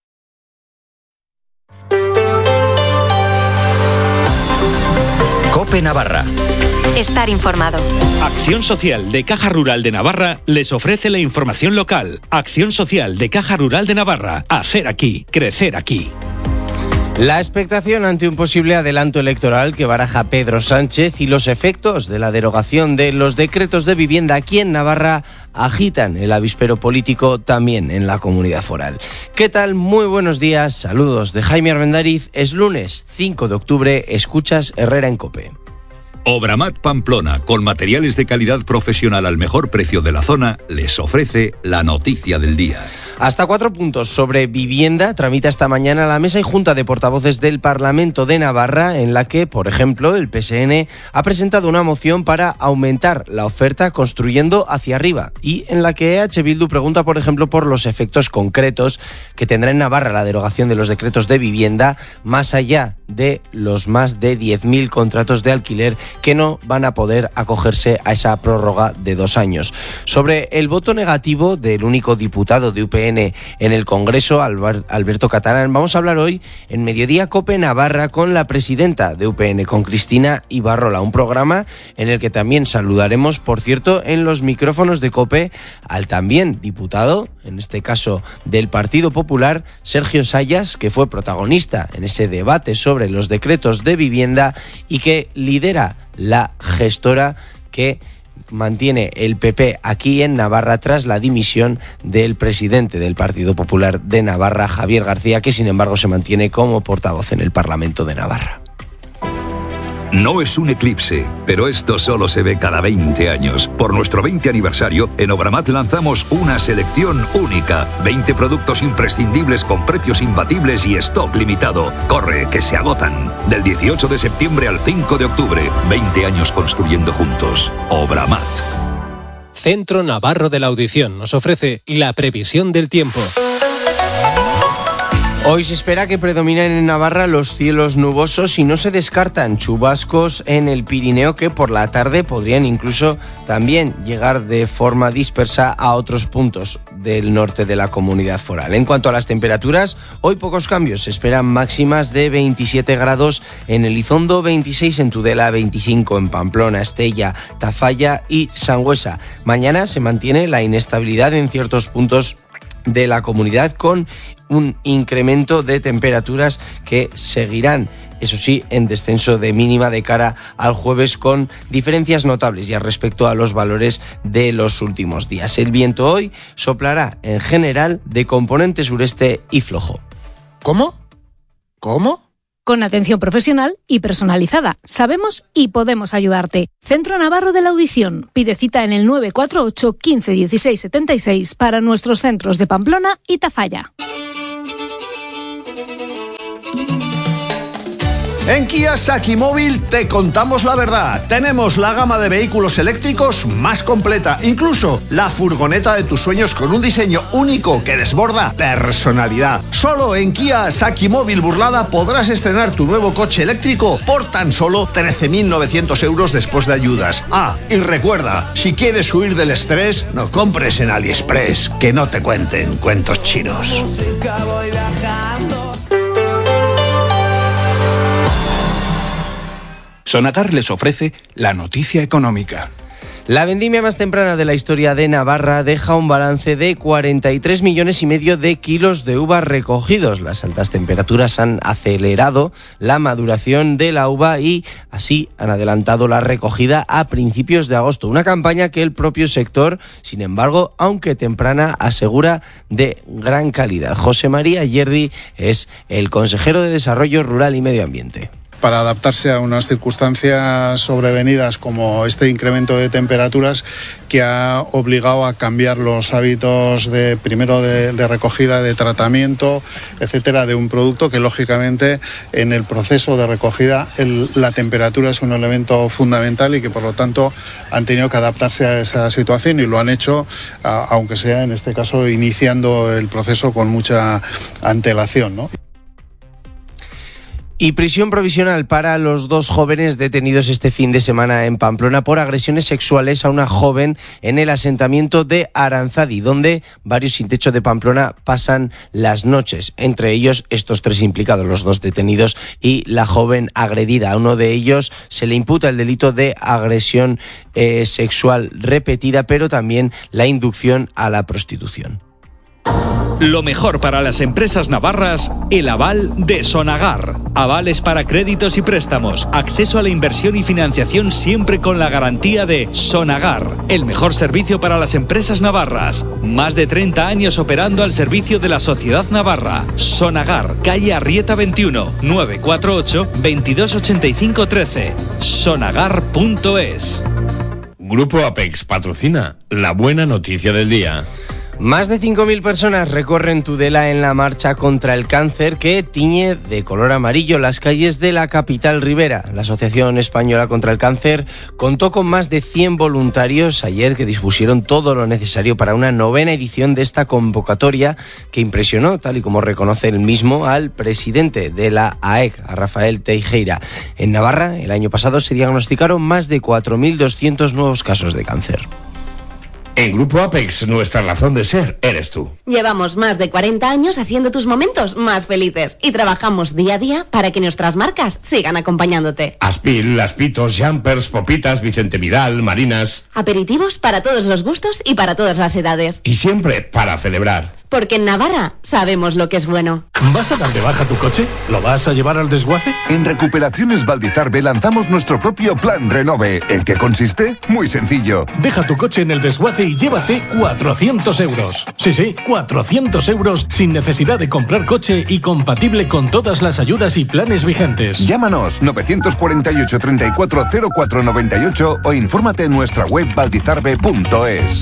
COPE Navarra. Estar informado. Acción Social de Caja Rural de Navarra les ofrece la información local. Acción Social de Caja Rural de Navarra. Hacer aquí, crecer aquí. La expectación ante un posible adelanto electoral que baraja Pedro Sánchez y los efectos de la derogación de los decretos de vivienda aquí en Navarra agitan el avispero político también en la comunidad foral. ¿Qué tal? Muy buenos días, saludos de Jaime Armendariz. Es lunes cinco de octubre, escuchas Herrera en COPE. Obramat Pamplona, con materiales de calidad profesional al mejor precio de la zona, les ofrece la noticia del día. Hasta cuatro puntos sobre vivienda tramita esta mañana la mesa y junta de portavoces del Parlamento de Navarra, en la que, por ejemplo, el P S N ha presentado una moción para aumentar la oferta construyendo hacia arriba y en la que E H Bildu pregunta, por ejemplo, por los efectos concretos que tendrá en Navarra la derogación de los decretos de vivienda, más allá de los más de diez mil contratos de alquiler que no van a poder acogerse a esa prórroga de dos años. Sobre el voto negativo del único diputado de U P N en el Congreso, Alberto Catalán, vamos a hablar hoy en Mediodía COPE Navarra con la presidenta de U P N, con Cristina Ibarrola, un programa en el que también saludaremos, por cierto, en los micrófonos de COPE al también diputado, en este caso del Partido Popular, Sergio Sayas, que fue protagonista en ese debate sobre los decretos de vivienda y que lidera la gestora que mantiene el P P aquí en Navarra tras la dimisión del presidente del Partido Popular de Navarra, Javier García, que sin embargo se mantiene como portavoz en el Parlamento de Navarra. No es un eclipse, pero esto solo se ve cada veinte años. Por nuestro veinte aniversario, en Obramat lanzamos una selección única. veinte productos imprescindibles con precios imbatibles y stock limitado. Corre, que se agotan. Del dieciocho de septiembre al cinco de octubre. veinte años construyendo juntos. Obramat. Centro Navarro de la Audición nos ofrece la previsión del tiempo. Hoy se espera que predominen en Navarra los cielos nubosos y no se descartan chubascos en el Pirineo que por la tarde podrían incluso también llegar de forma dispersa a otros puntos del norte de la comunidad foral. En cuanto a las temperaturas, hoy pocos cambios. Se esperan máximas de veintisiete grados en Elizondo, veintiséis en Tudela, veinticinco en Pamplona, Estella, Tafalla y Sangüesa. Mañana se mantiene la inestabilidad en ciertos puntos de la comunidad con un incremento de temperaturas que seguirán, eso sí, en descenso de mínima de cara al jueves con diferencias notables ya respecto a los valores de los últimos días. El viento hoy soplará en general de componente sureste y flojo. ¿Cómo? ¿Cómo? Con atención profesional y personalizada. Sabemos y podemos ayudarte. Centro Navarro de la Audición. Pide cita en el nueve cuatro ocho, quince, dieciséis, setenta y seis para nuestros centros de Pamplona y Tafalla. En Kia Saki Móvil te contamos la verdad. Tenemos la gama de vehículos eléctricos más completa, incluso la furgoneta de tus sueños con un diseño único que desborda personalidad. Solo en Kia Saki Móvil Burlada podrás estrenar tu nuevo coche eléctrico por tan solo trece mil novecientos euros después de ayudas. Ah, y recuerda, si quieres huir del estrés, no compres en AliExpress, que no te cuenten cuentos chinos. Sonagar les ofrece la noticia económica. La vendimia más temprana de la historia de Navarra deja un balance de cuarenta y tres millones y medio de kilos de uvas recogidos. Las altas temperaturas han acelerado la maduración de la uva y así han adelantado la recogida a principios de agosto. Una campaña que el propio sector, sin embargo, aunque temprana, asegura de gran calidad. José María Yerdi es el consejero de Desarrollo Rural y Medio Ambiente. Para adaptarse a unas circunstancias sobrevenidas como este incremento de temperaturas que ha obligado a cambiar los hábitos de primero de, de recogida, de tratamiento, etcétera, de un producto que lógicamente en el proceso de recogida el, la temperatura es un elemento fundamental y que por lo tanto han tenido que adaptarse a esa situación y lo han hecho, a, aunque sea en este caso iniciando el proceso con mucha antelación, ¿no? Y prisión provisional para los dos jóvenes detenidos este fin de semana en Pamplona por agresiones sexuales a una joven en el asentamiento de Aranzadi, donde varios sin techo de Pamplona pasan las noches. Entre ellos estos tres implicados, los dos detenidos y la joven agredida. A uno de ellos se le imputa el delito de agresión eh, sexual repetida, pero también la inducción a la prostitución. Lo mejor para las empresas navarras, el aval de Sonagar. Avales para créditos y préstamos, acceso a la inversión y financiación siempre con la garantía de Sonagar. El mejor servicio para las empresas navarras. Más de treinta años operando al servicio de la sociedad navarra. Sonagar, calle Arrieta veintiuno, nueve cuatro ocho, veintidós ochenta y cinco trece. sonagar punto es. Grupo Apex patrocina la buena noticia del día. Más de cinco mil personas recorren Tudela en la marcha contra el cáncer que tiñe de color amarillo las calles de la capital ribera. La Asociación Española contra el Cáncer contó con más de cien voluntarios ayer que dispusieron todo lo necesario para una novena edición de esta convocatoria que impresionó, tal y como reconoce el mismo, al presidente de la A E C, a Rafael Teijeira. En Navarra, el año pasado se diagnosticaron más de cuatro mil doscientos nuevos casos de cáncer. En Grupo Apex, nuestra razón de ser eres tú. Llevamos más de cuarenta años haciendo tus momentos más felices y trabajamos día a día para que nuestras marcas sigan acompañándote. Aspil, Aspitos, Jumpers, Popitas, Vicente Vidal, Marinas. Aperitivos para todos los gustos y para todas las edades. Y siempre para celebrar. porque en Navarra sabemos lo que es bueno. ¿Vas a dar de baja tu coche? ¿Lo vas a llevar al desguace? En Recuperaciones Valdizarbe lanzamos nuestro propio plan Renove. ¿En qué consiste? Muy sencillo. Deja tu coche en el desguace y llévate cuatrocientos euros. Sí, sí, cuatrocientos euros sin necesidad de comprar coche y compatible con todas las ayudas y planes vigentes. Llámanos novecientos cuarenta y ocho, treinta y cuatro, cero cuatro noventa y ocho o infórmate en nuestra web valdizarbe punto es.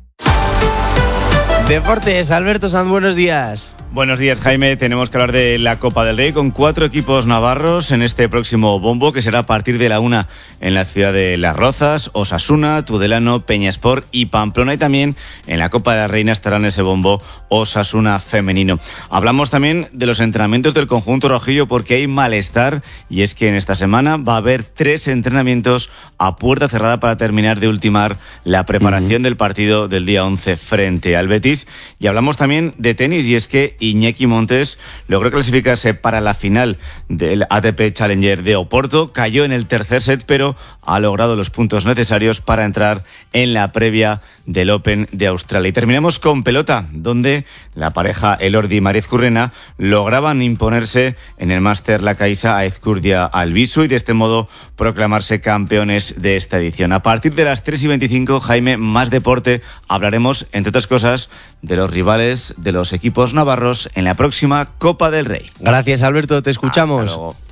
Deportes, Alberto Sanz, buenos días. Buenos días, Jaime. Tenemos que hablar de la Copa del Rey con cuatro equipos navarros en este próximo bombo, que será a partir de la una en la ciudad de Las Rozas, Osasuna, Tudelano, Peñasport y Pamplona. Y también en la Copa de la Reina estará en ese bombo Osasuna femenino. Hablamos también de los entrenamientos del conjunto rojillo porque hay malestar, y es que en esta semana va a haber tres entrenamientos a puerta cerrada para terminar de ultimar la preparación uh-huh. del partido del día once frente al Betis. Y hablamos también de tenis, y es que Iñaki Montes logró clasificarse para la final del A T P Challenger de Oporto, cayó en el tercer set, pero ha logrado los puntos necesarios para entrar en la previa del Open de Australia. Y terminamos con pelota, donde la pareja Elordi y Mariz Currena lograban imponerse en el Máster La Caixa a Ezcurdia Albisu y de este modo proclamarse campeones de esta edición. A partir de las tres y veinticinco, Jaime, más deporte, hablaremos, entre otras cosas, de los rivales de los equipos navarros en la próxima Copa del Rey. Gracias, Alberto, te escuchamos. Hasta luego.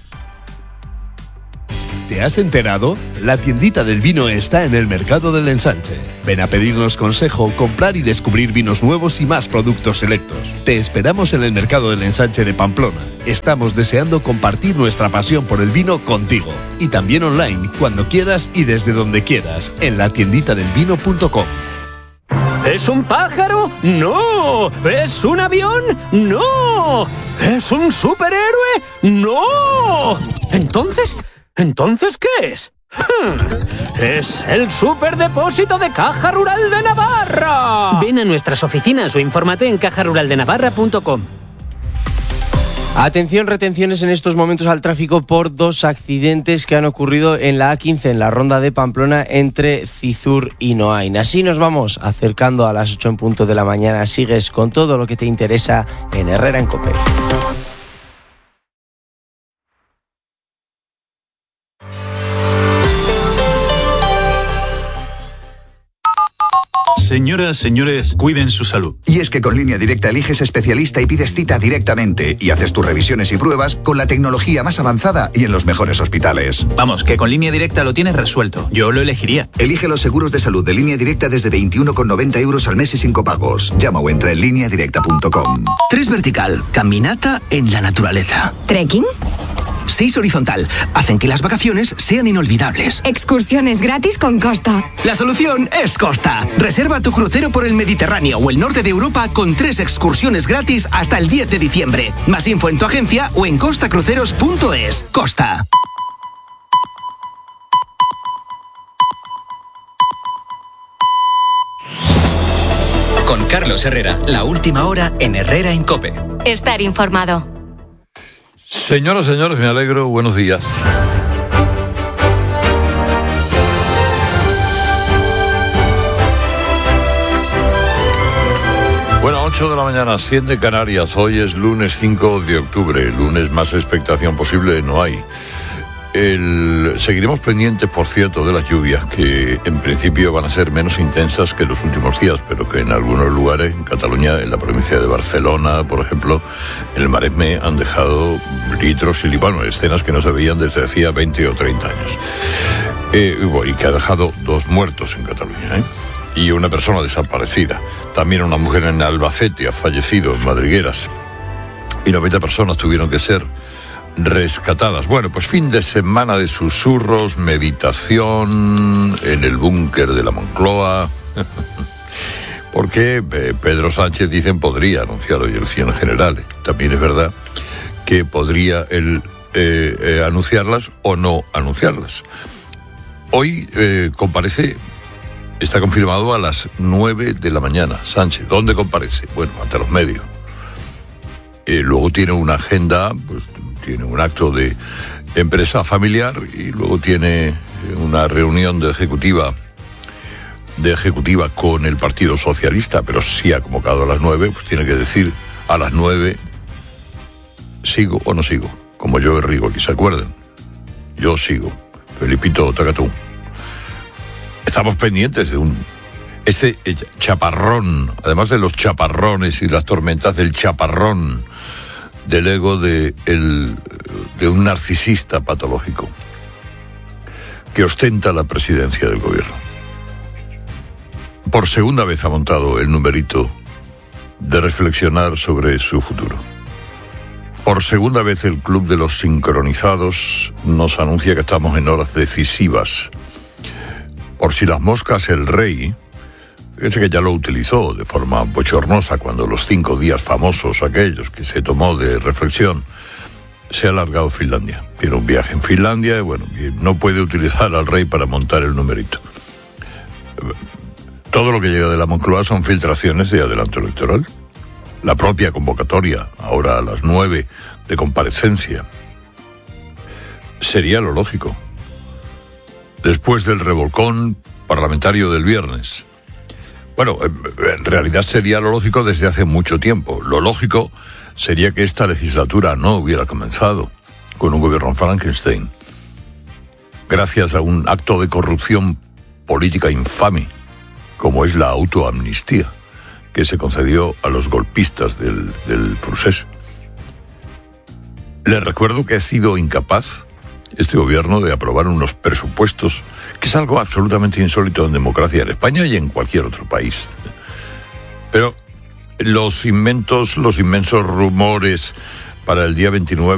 ¿Te has enterado? La tiendita del vino está en el Mercado del Ensanche. Ven a pedirnos consejo, comprar y descubrir vinos nuevos y más productos selectos. Te esperamos en el Mercado del Ensanche de Pamplona. Estamos deseando compartir nuestra pasión por el vino contigo. Y también online, cuando quieras y desde donde quieras, en la tiendita del vino punto com. ¿Es un pájaro? ¡No! ¿Es un avión? ¡No! ¿Es un superhéroe? ¡No! Entonces, ¿entonces qué es? Hmm, ¡es el superdepósito de Caja Rural de Navarra! Ven a nuestras oficinas o infórmate en caja rural de navarra punto com. Atención, retenciones en estos momentos al tráfico por dos accidentes que han ocurrido en la A quince, en la ronda de Pamplona, entre Cizur y Noain. Así nos vamos acercando a las ocho en punto de la mañana. Sigues con todo lo que te interesa en Herrera en COPE. Señoras, señores, cuiden su salud. Y es que con Línea Directa eliges especialista y pides cita directamente y haces tus revisiones y pruebas con la tecnología más avanzada y en los mejores hospitales. Vamos, que con Línea Directa lo tienes resuelto. Yo lo elegiría. Elige los seguros de salud de Línea Directa desde veintiuno con noventa euros al mes y sin copagos. Llama o entra en línea directa punto com. Tres vertical, caminata en la naturaleza. ¿Trekking? Seis horizontal, hacen que las vacaciones sean inolvidables. Excursiones gratis con Costa. La solución es Costa. Reserva tu crucero por el Mediterráneo o el norte de Europa con tres excursiones gratis hasta el diez de diciembre. Más info en tu agencia o en costa cruceros punto es. Costa. Con Carlos Herrera, la última hora en Herrera en COPE. Estar informado. Señoras, señores, me alegro. Buenos días. Bueno, ocho de la mañana, siete de Canarias. Hoy es lunes cinco de octubre. Lunes más expectación posible no hay. El... Seguiremos pendientes, por cierto, de las lluvias, que en principio van a ser menos intensas que los últimos días, pero que en algunos lugares, en Cataluña, en la provincia de Barcelona, por ejemplo, en el Maresme, han dejado litros y bueno, escenas que no se veían desde hacía veinte o treinta años. Eh, y que ha dejado dos muertos en Cataluña, ¿eh? Y una persona desaparecida. También una mujer en Albacete ha fallecido, en Madrigueras. Y noventa personas tuvieron que ser rescatadas. Bueno, pues fin de semana de susurros, meditación en el búnker de la Moncloa. Porque eh, Pedro Sánchez, dicen, podría anunciar hoy elecciones generales. También es verdad que podría él eh, eh, anunciarlas o no anunciarlas. Hoy eh, comparece, está confirmado a las nueve de la mañana, Sánchez. ¿Dónde comparece? Bueno, ante los medios. Eh, luego tiene una agenda, pues tiene un acto de empresa familiar y luego tiene una reunión de ejecutiva de ejecutiva con el Partido Socialista, pero sí ha convocado a las nueve, pues tiene que decir a las nueve sigo o no sigo, como yo Rigo, aquí se acuerden. Yo sigo. Felipito Tacatú. Estamos pendientes de un ese chaparrón, además de los chaparrones y las tormentas, del chaparrón del ego de, el, de un narcisista patológico que ostenta la presidencia del gobierno. Por segunda vez ha montado el numerito de reflexionar sobre su futuro. Por segunda vez el Club de los Sincronizados nos anuncia que estamos en horas decisivas. Por si las moscas, el rey, fíjense que ya lo utilizó de forma bochornosa cuando los cinco días famosos, aquellos que se tomó de reflexión, se ha alargado Finlandia. Tiene un viaje en Finlandia y bueno, y no puede utilizar al rey para montar el numerito. Todo lo que llega de la Moncloa son filtraciones de adelanto electoral. La propia convocatoria, ahora a las nueve, de comparecencia, sería lo lógico. Después del revolcón parlamentario del viernes. Bueno, en realidad sería lo lógico desde hace mucho tiempo. Lo lógico sería que esta legislatura no hubiera comenzado con un gobierno Frankenstein, gracias a un acto de corrupción política infame, como es la autoamnistía que se concedió a los golpistas del, del proceso. Les recuerdo que ha sido incapaz este gobierno de aprobar unos presupuestos, que es algo absolutamente insólito en democracia en España y en cualquier otro país. Pero los inmensos, los inmensos rumores para el día veintinueve